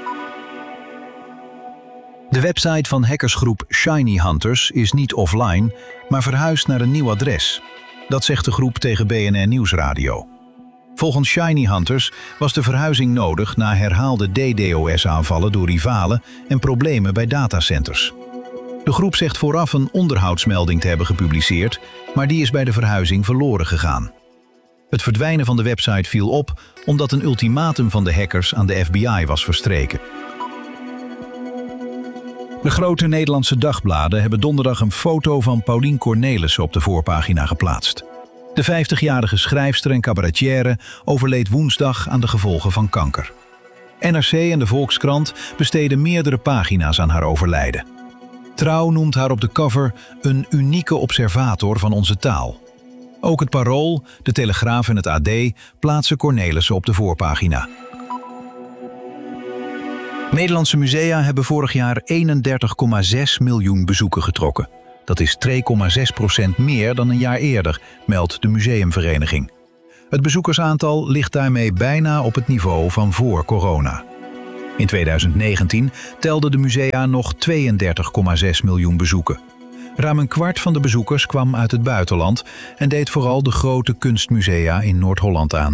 De website van hackersgroep Shiny Hunters is niet offline, maar verhuisd naar een nieuw adres. Dat zegt de groep tegen BNR Nieuwsradio. Volgens Shiny Hunters was de verhuizing nodig na herhaalde DDoS-aanvallen door rivalen en problemen bij datacenters. De groep zegt vooraf een onderhoudsmelding te hebben gepubliceerd, maar die is bij de verhuizing verloren gegaan. Het verdwijnen van de website viel op omdat een ultimatum van de hackers aan de FBI was verstreken. De grote Nederlandse dagbladen hebben donderdag een foto van Paulien Cornelissen op de voorpagina geplaatst. De 50-jarige schrijfster en cabaretière overleed woensdag aan de gevolgen van kanker. NRC en de Volkskrant besteden meerdere pagina's aan haar overlijden. Trouw noemt haar op de cover een unieke observator van onze taal. Ook het Parool, de Telegraaf en het AD plaatsen Cornelissen op de voorpagina. Nederlandse musea hebben vorig jaar 31,6 miljoen bezoeken getrokken. Dat is 2,6% meer dan een jaar eerder, meldt de Museumvereniging. Het bezoekersaantal ligt daarmee bijna op het niveau van voor corona. In 2019 telden de musea nog 32,6 miljoen bezoeken. Ruim een kwart van de bezoekers kwam uit het buitenland en deed vooral de grote kunstmusea in Noord-Holland aan.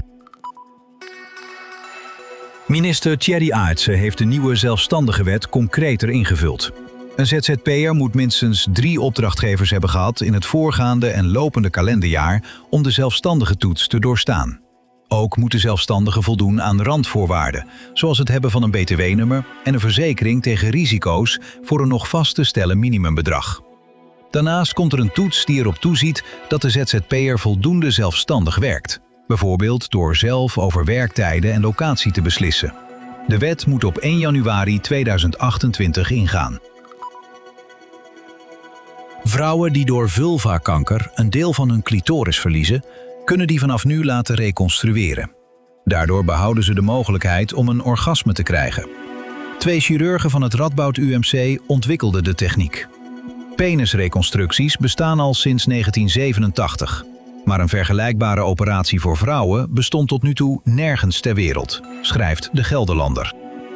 Minister Thierry Aartsen heeft de nieuwe zelfstandige wet concreter ingevuld. Een ZZP'er moet minstens 3 opdrachtgevers hebben gehad in het voorgaande en lopende kalenderjaar om de zelfstandige toets te doorstaan. Ook moeten zelfstandigen voldoen aan randvoorwaarden, zoals het hebben van een btw-nummer en een verzekering tegen risico's voor een nog vast te stellen minimumbedrag. Daarnaast komt er een toets die erop toeziet dat de ZZP'er voldoende zelfstandig werkt. Bijvoorbeeld door zelf over werktijden en locatie te beslissen. De wet moet op 1 januari 2028 ingaan. Vrouwen die door vulvakanker een deel van hun clitoris verliezen, kunnen die vanaf nu laten reconstrueren. Daardoor behouden ze de mogelijkheid om een orgasme te krijgen. 2 chirurgen van het Radboud UMC ontwikkelden de techniek. Penisreconstructies bestaan al sinds 1987. Maar een vergelijkbare operatie voor vrouwen bestond tot nu toe nergens ter wereld, schrijft de Gelderlander.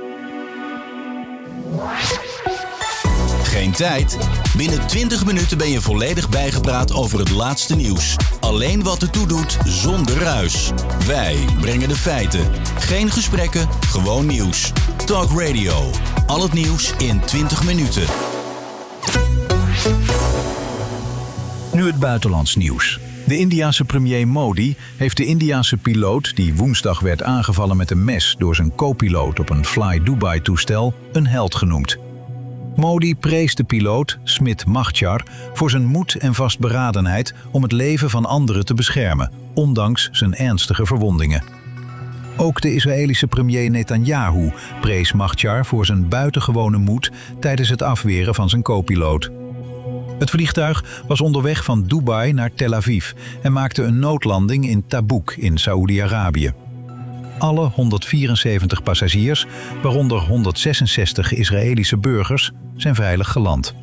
Geen tijd? Binnen 20 minuten ben je volledig bijgepraat over het laatste nieuws. Alleen wat ertoe doet, zonder ruis. Wij brengen de feiten. Geen gesprekken, gewoon nieuws. Talk Radio. Al het nieuws in 20 minuten. Nu het buitenlands nieuws. De Indiase premier Modi heeft de Indiase piloot die woensdag werd aangevallen met een mes door zijn co-piloot op een Fly Dubai-toestel een held genoemd. Modi prees de piloot, Smit Mahchar, voor zijn moed en vastberadenheid om het leven van anderen te beschermen, ondanks zijn ernstige verwondingen. Ook de Israëlische premier Netanyahu prees Mahchar voor zijn buitengewone moed tijdens het afweren van zijn co-piloot. Het vliegtuig was onderweg van Dubai naar Tel Aviv en maakte een noodlanding in Tabuk in Saoedi-Arabië. Alle 174 passagiers, waaronder 166 Israëlische burgers, zijn veilig geland.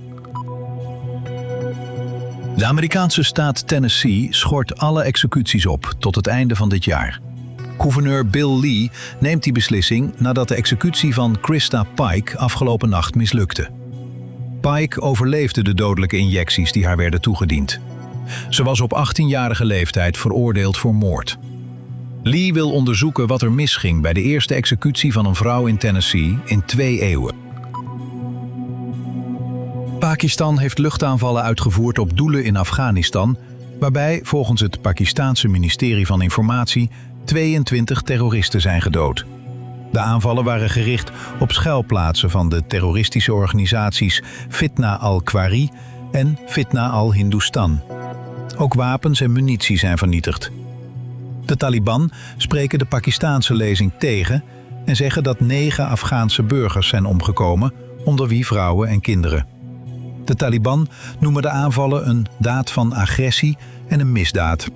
De Amerikaanse staat Tennessee schort alle executies op tot het einde van dit jaar. Gouverneur Bill Lee neemt die beslissing nadat de executie van Krista Pike afgelopen nacht mislukte. Pike overleefde de dodelijke injecties die haar werden toegediend. Ze was op 18-jarige leeftijd veroordeeld voor moord. Lee wil onderzoeken wat er misging bij de eerste executie van een vrouw in Tennessee in 2 eeuwen. Pakistan heeft luchtaanvallen uitgevoerd op doelen in Afghanistan, waarbij volgens het Pakistaanse ministerie van Informatie 22 terroristen zijn gedood. De aanvallen waren gericht op schuilplaatsen van de terroristische organisaties Fitna al-Khwari en Fitna al-Hindustan. Ook wapens en munitie zijn vernietigd. De Taliban spreken de Pakistaanse lezing tegen en zeggen dat 9 Afghaanse burgers zijn omgekomen, onder wie vrouwen en kinderen. De Taliban noemen de aanvallen een daad van agressie en een misdaad.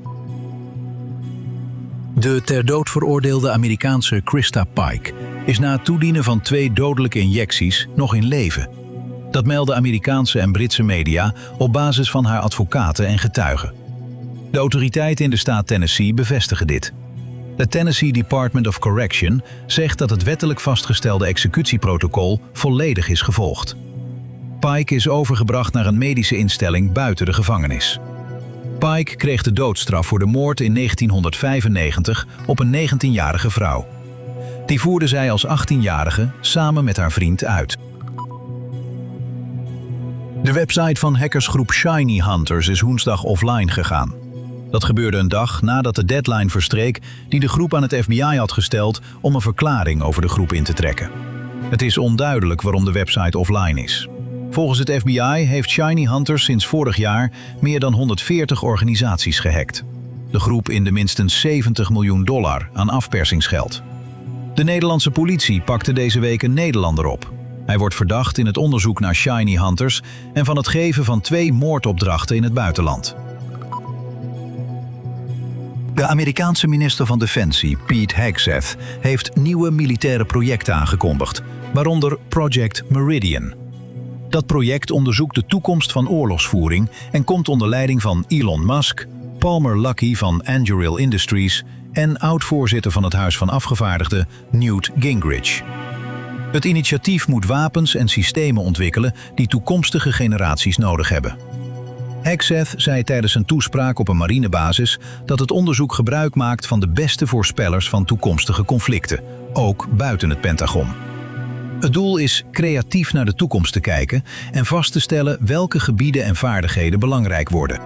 De ter dood veroordeelde Amerikaanse Krista Pike is na het toedienen van 2 dodelijke injecties nog in leven. Dat melden Amerikaanse en Britse media op basis van haar advocaten en getuigen. De autoriteiten in de staat Tennessee bevestigen dit. Het Tennessee Department of Correction zegt dat het wettelijk vastgestelde executieprotocol volledig is gevolgd. Pike is overgebracht naar een medische instelling buiten de gevangenis. Pike kreeg de doodstraf voor de moord in 1995 op een 19-jarige vrouw. Die voerde zij als 18-jarige samen met haar vriend uit. De website van hackersgroep Shiny Hunters is woensdag offline gegaan. Dat gebeurde een dag nadat de deadline verstreek die de groep aan het FBI had gesteld om een verklaring over de groep in te trekken. Het is onduidelijk waarom de website offline is. Volgens het FBI heeft Shiny Hunters sinds vorig jaar meer dan 140 organisaties gehackt. De groep inde minstens $70 miljoen aan afpersingsgeld. De Nederlandse politie pakte deze week een Nederlander op. Hij wordt verdacht in het onderzoek naar Shiny Hunters en van het geven van 2 moordopdrachten in het buitenland. De Amerikaanse minister van Defensie, Pete Hegseth, heeft nieuwe militaire projecten aangekondigd, waaronder Project Meridian. Dat project onderzoekt de toekomst van oorlogsvoering en komt onder leiding van Elon Musk, Palmer Luckey van Anduril Industries en oud-voorzitter van het Huis van Afgevaardigden Newt Gingrich. Het initiatief moet wapens en systemen ontwikkelen die toekomstige generaties nodig hebben. Hegseth zei tijdens een toespraak op een marinebasis dat het onderzoek gebruik maakt van de beste voorspellers van toekomstige conflicten, ook buiten het Pentagon. Het doel is creatief naar de toekomst te kijken en vast te stellen welke gebieden en vaardigheden belangrijk worden.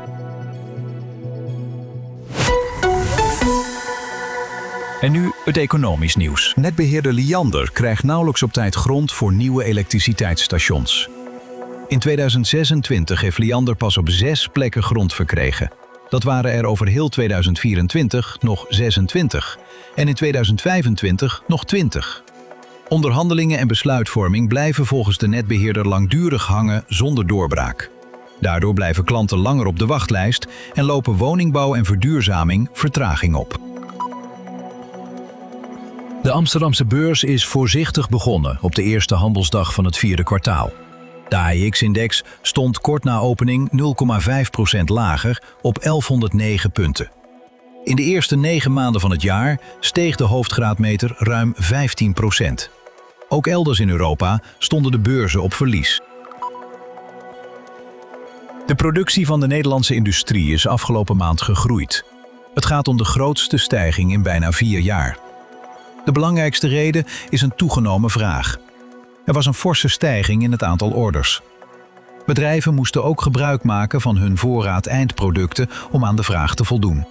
En nu het economisch nieuws. Netbeheerder Liander krijgt nauwelijks op tijd grond voor nieuwe elektriciteitsstations. In 2026 heeft Liander pas op 6 plekken grond verkregen. Dat waren er over heel 2024 nog 26 en in 2025 nog 20. Onderhandelingen en besluitvorming blijven volgens de netbeheerder langdurig hangen zonder doorbraak. Daardoor blijven klanten langer op de wachtlijst en lopen woningbouw en verduurzaming vertraging op. De Amsterdamse beurs is voorzichtig begonnen op de eerste handelsdag van het 4e kwartaal. De AEX-index stond kort na opening 0,5% lager op 1109 punten. In de eerste 9 maanden van het jaar steeg de hoofdgraadmeter ruim 15%. Ook elders in Europa stonden de beurzen op verlies. De productie van de Nederlandse industrie is afgelopen maand gegroeid. Het gaat om de grootste stijging in bijna 4 jaar. De belangrijkste reden is een toegenomen vraag. Er was een forse stijging in het aantal orders. Bedrijven moesten ook gebruik maken van hun voorraad eindproducten om aan de vraag te voldoen.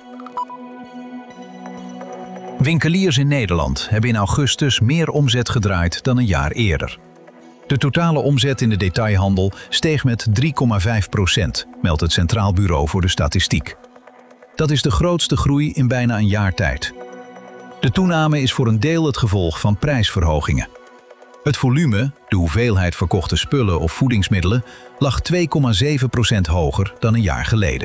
Winkeliers in Nederland hebben in augustus meer omzet gedraaid dan een jaar eerder. De totale omzet in de detailhandel steeg met 3,5%, meldt het Centraal Bureau voor de Statistiek. Dat is de grootste groei in bijna een jaar tijd. De toename is voor een deel het gevolg van prijsverhogingen. Het volume, de hoeveelheid verkochte spullen of voedingsmiddelen, lag 2,7% hoger dan een jaar geleden.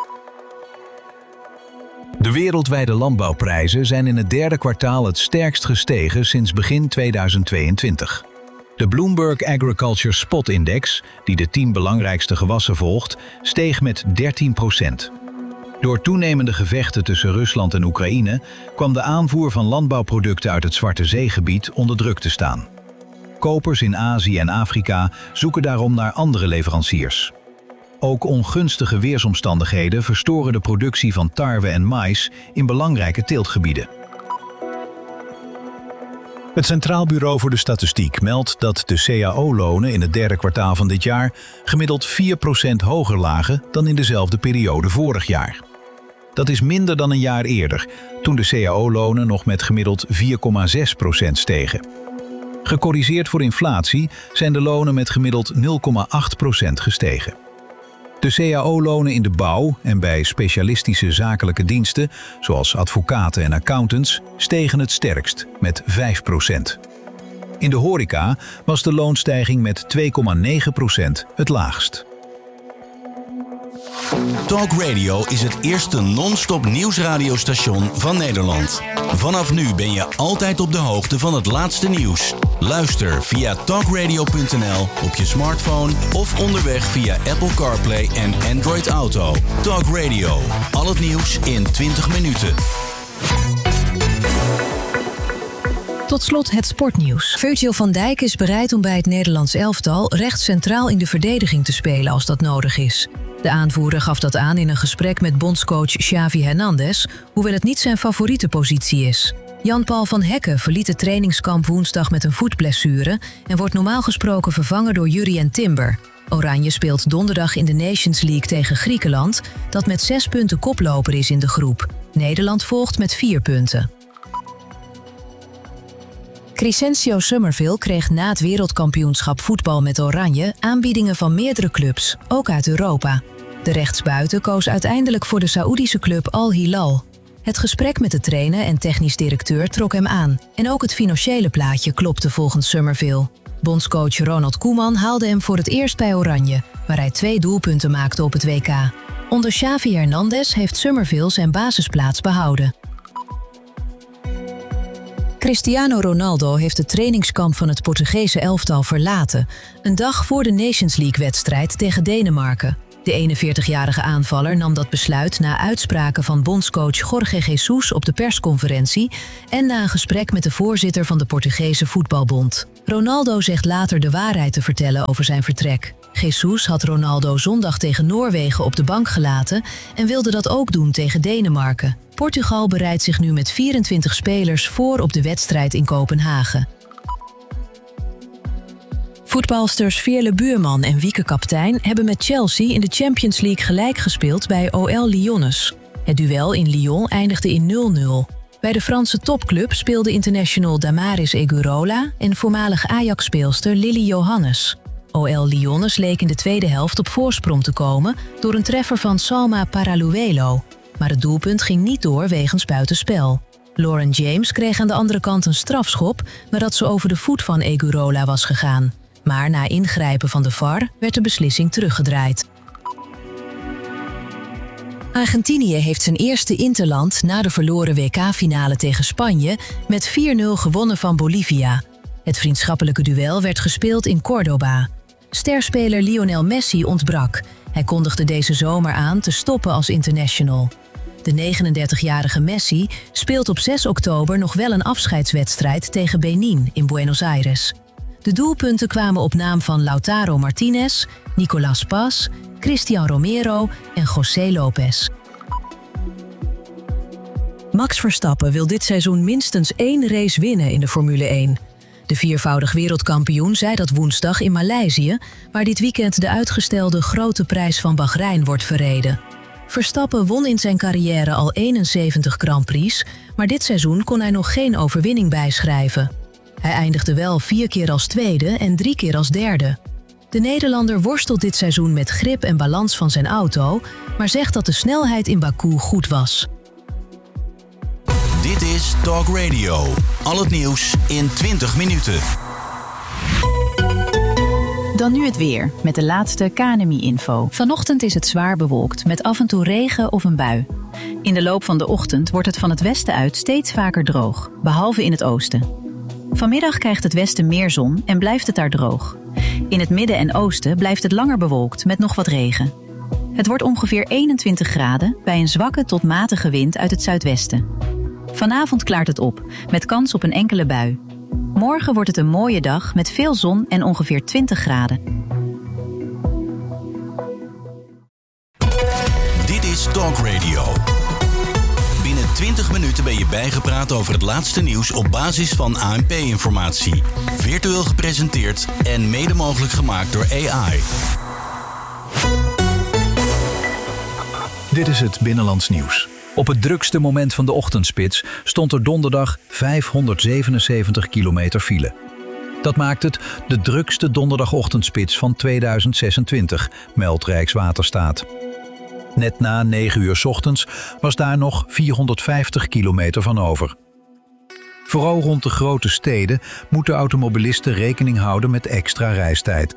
De wereldwijde landbouwprijzen zijn in het 3e kwartaal het sterkst gestegen sinds begin 2022. De Bloomberg Agriculture Spot Index, die de 10 belangrijkste gewassen volgt, steeg met 13%. Door toenemende gevechten tussen Rusland en Oekraïne kwam de aanvoer van landbouwproducten uit het Zwarte Zeegebied onder druk te staan. Kopers in Azië en Afrika zoeken daarom naar andere leveranciers. Ook ongunstige weersomstandigheden verstoren de productie van tarwe en maïs in belangrijke teeltgebieden. Het Centraal Bureau voor de Statistiek meldt dat de CAO-lonen in het 3e kwartaal van dit jaar gemiddeld 4% hoger lagen dan in dezelfde periode vorig jaar. Dat is minder dan een jaar eerder, toen de CAO-lonen nog met gemiddeld 4,6% stegen. Gecorrigeerd voor inflatie zijn de lonen met gemiddeld 0,8% gestegen. De CAO-lonen in de bouw en bij specialistische zakelijke diensten, zoals advocaten en accountants, stegen het sterkst met 5%. In de horeca was de loonstijging met 2,9% het laagst. Talk Radio is het eerste non-stop nieuwsradiostation van Nederland. Vanaf nu ben je altijd op de hoogte van het laatste nieuws. Luister via talkradio.nl op je smartphone of onderweg via Apple CarPlay en Android Auto. Talk Radio, al het nieuws in 20 minuten. Tot slot het sportnieuws. Virgil van Dijk is bereid om bij het Nederlands elftal recht centraal in de verdediging te spelen als dat nodig is. De aanvoerder gaf dat aan in een gesprek met bondscoach Xavi Hernandez, hoewel het niet zijn favoriete positie is. Jan-Paul van Hekken verliet het trainingskamp woensdag met een voetblessure en wordt normaal gesproken vervangen door Jurrien Timber. Oranje speelt donderdag in de Nations League tegen Griekenland, dat met 6 punten koploper is in de groep. Nederland volgt met 4 punten. Crescencio Summerville kreeg na het wereldkampioenschap voetbal met Oranje aanbiedingen van meerdere clubs, ook uit Europa. De rechtsbuiten koos uiteindelijk voor de Saoedische club Al Hilal. Het gesprek met de trainer en technisch directeur trok hem aan en ook het financiële plaatje klopte volgens Summerville. Bondscoach Ronald Koeman haalde hem voor het eerst bij Oranje, waar hij 2 doelpunten maakte op het WK. Onder Xavi Hernandez heeft Summerville zijn basisplaats behouden. Cristiano Ronaldo heeft het trainingskamp van het Portugese elftal verlaten, een dag voor de Nations League-wedstrijd tegen Denemarken. De 41-jarige aanvaller nam dat besluit na uitspraken van bondscoach Jorge Jesus op de persconferentie en na een gesprek met de voorzitter van de Portugese voetbalbond. Ronaldo zegt later de waarheid te vertellen over zijn vertrek. Jesus had Ronaldo zondag tegen Noorwegen op de bank gelaten en wilde dat ook doen tegen Denemarken. Portugal bereidt zich nu met 24 spelers voor op de wedstrijd in Kopenhagen. Voetbalsters Veerle Buurman en Wieke Kaptein hebben met Chelsea in de Champions League gelijk gespeeld bij OL Lyonnais. Het duel in Lyon eindigde in 0-0. Bij de Franse topclub speelde international Damaris Egurola en voormalig Ajax-speelster Lily Johannes. OL Lyonnais leek in de tweede helft op voorsprong te komen door een treffer van Salma Paraluelo. Maar het doelpunt ging niet door wegens buitenspel. Lauren James kreeg aan de andere kant een strafschop nadat ze over de voet van Egurola was gegaan. Maar na ingrijpen van de VAR werd de beslissing teruggedraaid. Argentinië heeft zijn eerste interland na de verloren WK-finale tegen Spanje met 4-0 gewonnen van Bolivia. Het vriendschappelijke duel werd gespeeld in Córdoba. Sterspeler Lionel Messi ontbrak. Hij kondigde deze zomer aan te stoppen als international. De 39-jarige Messi speelt op 6 oktober nog wel een afscheidswedstrijd tegen Benin in Buenos Aires. De doelpunten kwamen op naam van Lautaro Martinez, Nicolas Paz, Cristian Romero en José Lopez. Max Verstappen wil dit seizoen minstens 1 race winnen in de Formule 1. De viervoudig wereldkampioen zei dat woensdag in Maleisië, waar dit weekend de uitgestelde Grote Prijs van Bahrein wordt verreden. Verstappen won in zijn carrière al 71 Grand Prix, maar dit seizoen kon hij nog geen overwinning bijschrijven. Hij eindigde wel 4 keer als tweede en 3 keer als derde. De Nederlander worstelt dit seizoen met grip en balans van zijn auto, maar zegt dat de snelheid in Baku goed was. Dit is Talk Radio. Al het nieuws in 20 minuten. Dan nu het weer, met de laatste KNMI-info. Vanochtend is het zwaar bewolkt, met af en toe regen of een bui. In de loop van de ochtend wordt het van het westen uit steeds vaker droog, behalve in het oosten. Vanmiddag krijgt het westen meer zon en blijft het daar droog. In het midden en oosten blijft het langer bewolkt met nog wat regen. Het wordt ongeveer 21 graden bij een zwakke tot matige wind uit het zuidwesten. Vanavond klaart het op, met kans op een enkele bui. Morgen wordt het een mooie dag met veel zon en ongeveer 20 graden. Dit is Talk Radio. Binnen 20 minuten ben je bijgepraat over het laatste nieuws op basis van ANP-informatie. Virtueel gepresenteerd en mede mogelijk gemaakt door AI. Dit is het Binnenlands Nieuws. Op het drukste moment van de ochtendspits stond er donderdag 577 kilometer file. Dat maakt het de drukste donderdagochtendspits van 2026, meldt Rijkswaterstaat. Net na 9 uur 's ochtends was daar nog 450 kilometer van over. Vooral rond de grote steden moeten automobilisten rekening houden met extra reistijd.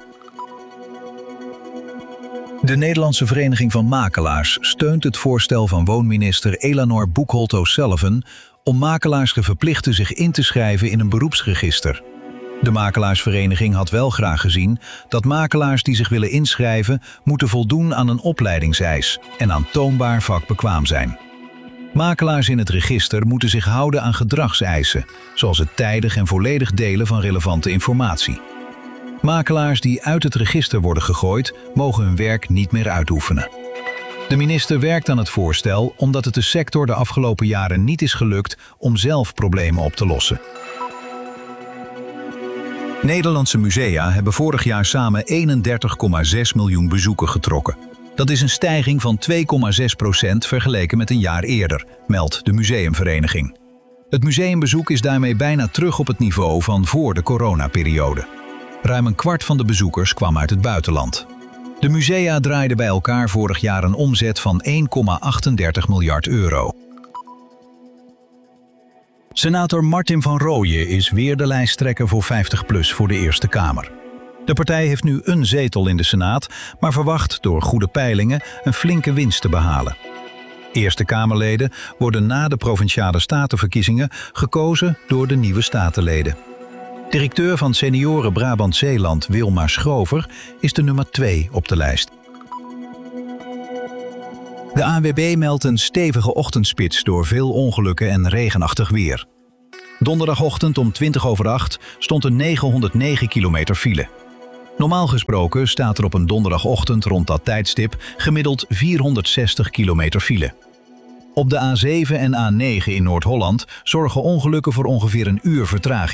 De Nederlandse Vereniging van Makelaars steunt het voorstel van woonminister Elanor Boekholt-O'Sullivan om makelaars te verplichten zich in te schrijven in een beroepsregister. De makelaarsvereniging had wel graag gezien dat makelaars die zich willen inschrijven moeten voldoen aan een opleidingseis en aantoonbaar vakbekwaam zijn. Makelaars in het register moeten zich houden aan gedragseisen, zoals het tijdig en volledig delen van relevante informatie. Makelaars die uit het register worden gegooid, mogen hun werk niet meer uitoefenen. De minister werkt aan het voorstel omdat het de sector de afgelopen jaren niet is gelukt om zelf problemen op te lossen. Nederlandse musea hebben vorig jaar samen 31,6 miljoen bezoeken getrokken. Dat is een stijging van 2,6% vergeleken met een jaar eerder, meldt de Museumvereniging. Het museumbezoek is daarmee bijna terug op het niveau van voor de coronaperiode. Ruim een kwart van de bezoekers kwam uit het buitenland. De musea draaiden bij elkaar vorig jaar een omzet van 1,38 miljard euro. Senator Martin van Rooyen is weer de lijsttrekker voor 50PLUS voor de Eerste Kamer. De De partij heeft nu een zetel in de Senaat, maar verwacht door goede peilingen een flinke winst te behalen. Eerste Kamerleden worden na de Provinciale Statenverkiezingen gekozen door de nieuwe statenleden. Directeur van Senioren Brabant-Zeeland Wilma Schrover is de nummer 2 op de lijst. De ANWB meldt een stevige ochtendspits door veel ongelukken en regenachtig weer. Donderdagochtend om 7:20 stond er 909 kilometer file. Normaal gesproken staat er op een donderdagochtend rond dat tijdstip gemiddeld 460 kilometer file. Op de A7 en A9 in Noord-Holland zorgen ongelukken voor ongeveer een uur vertraging.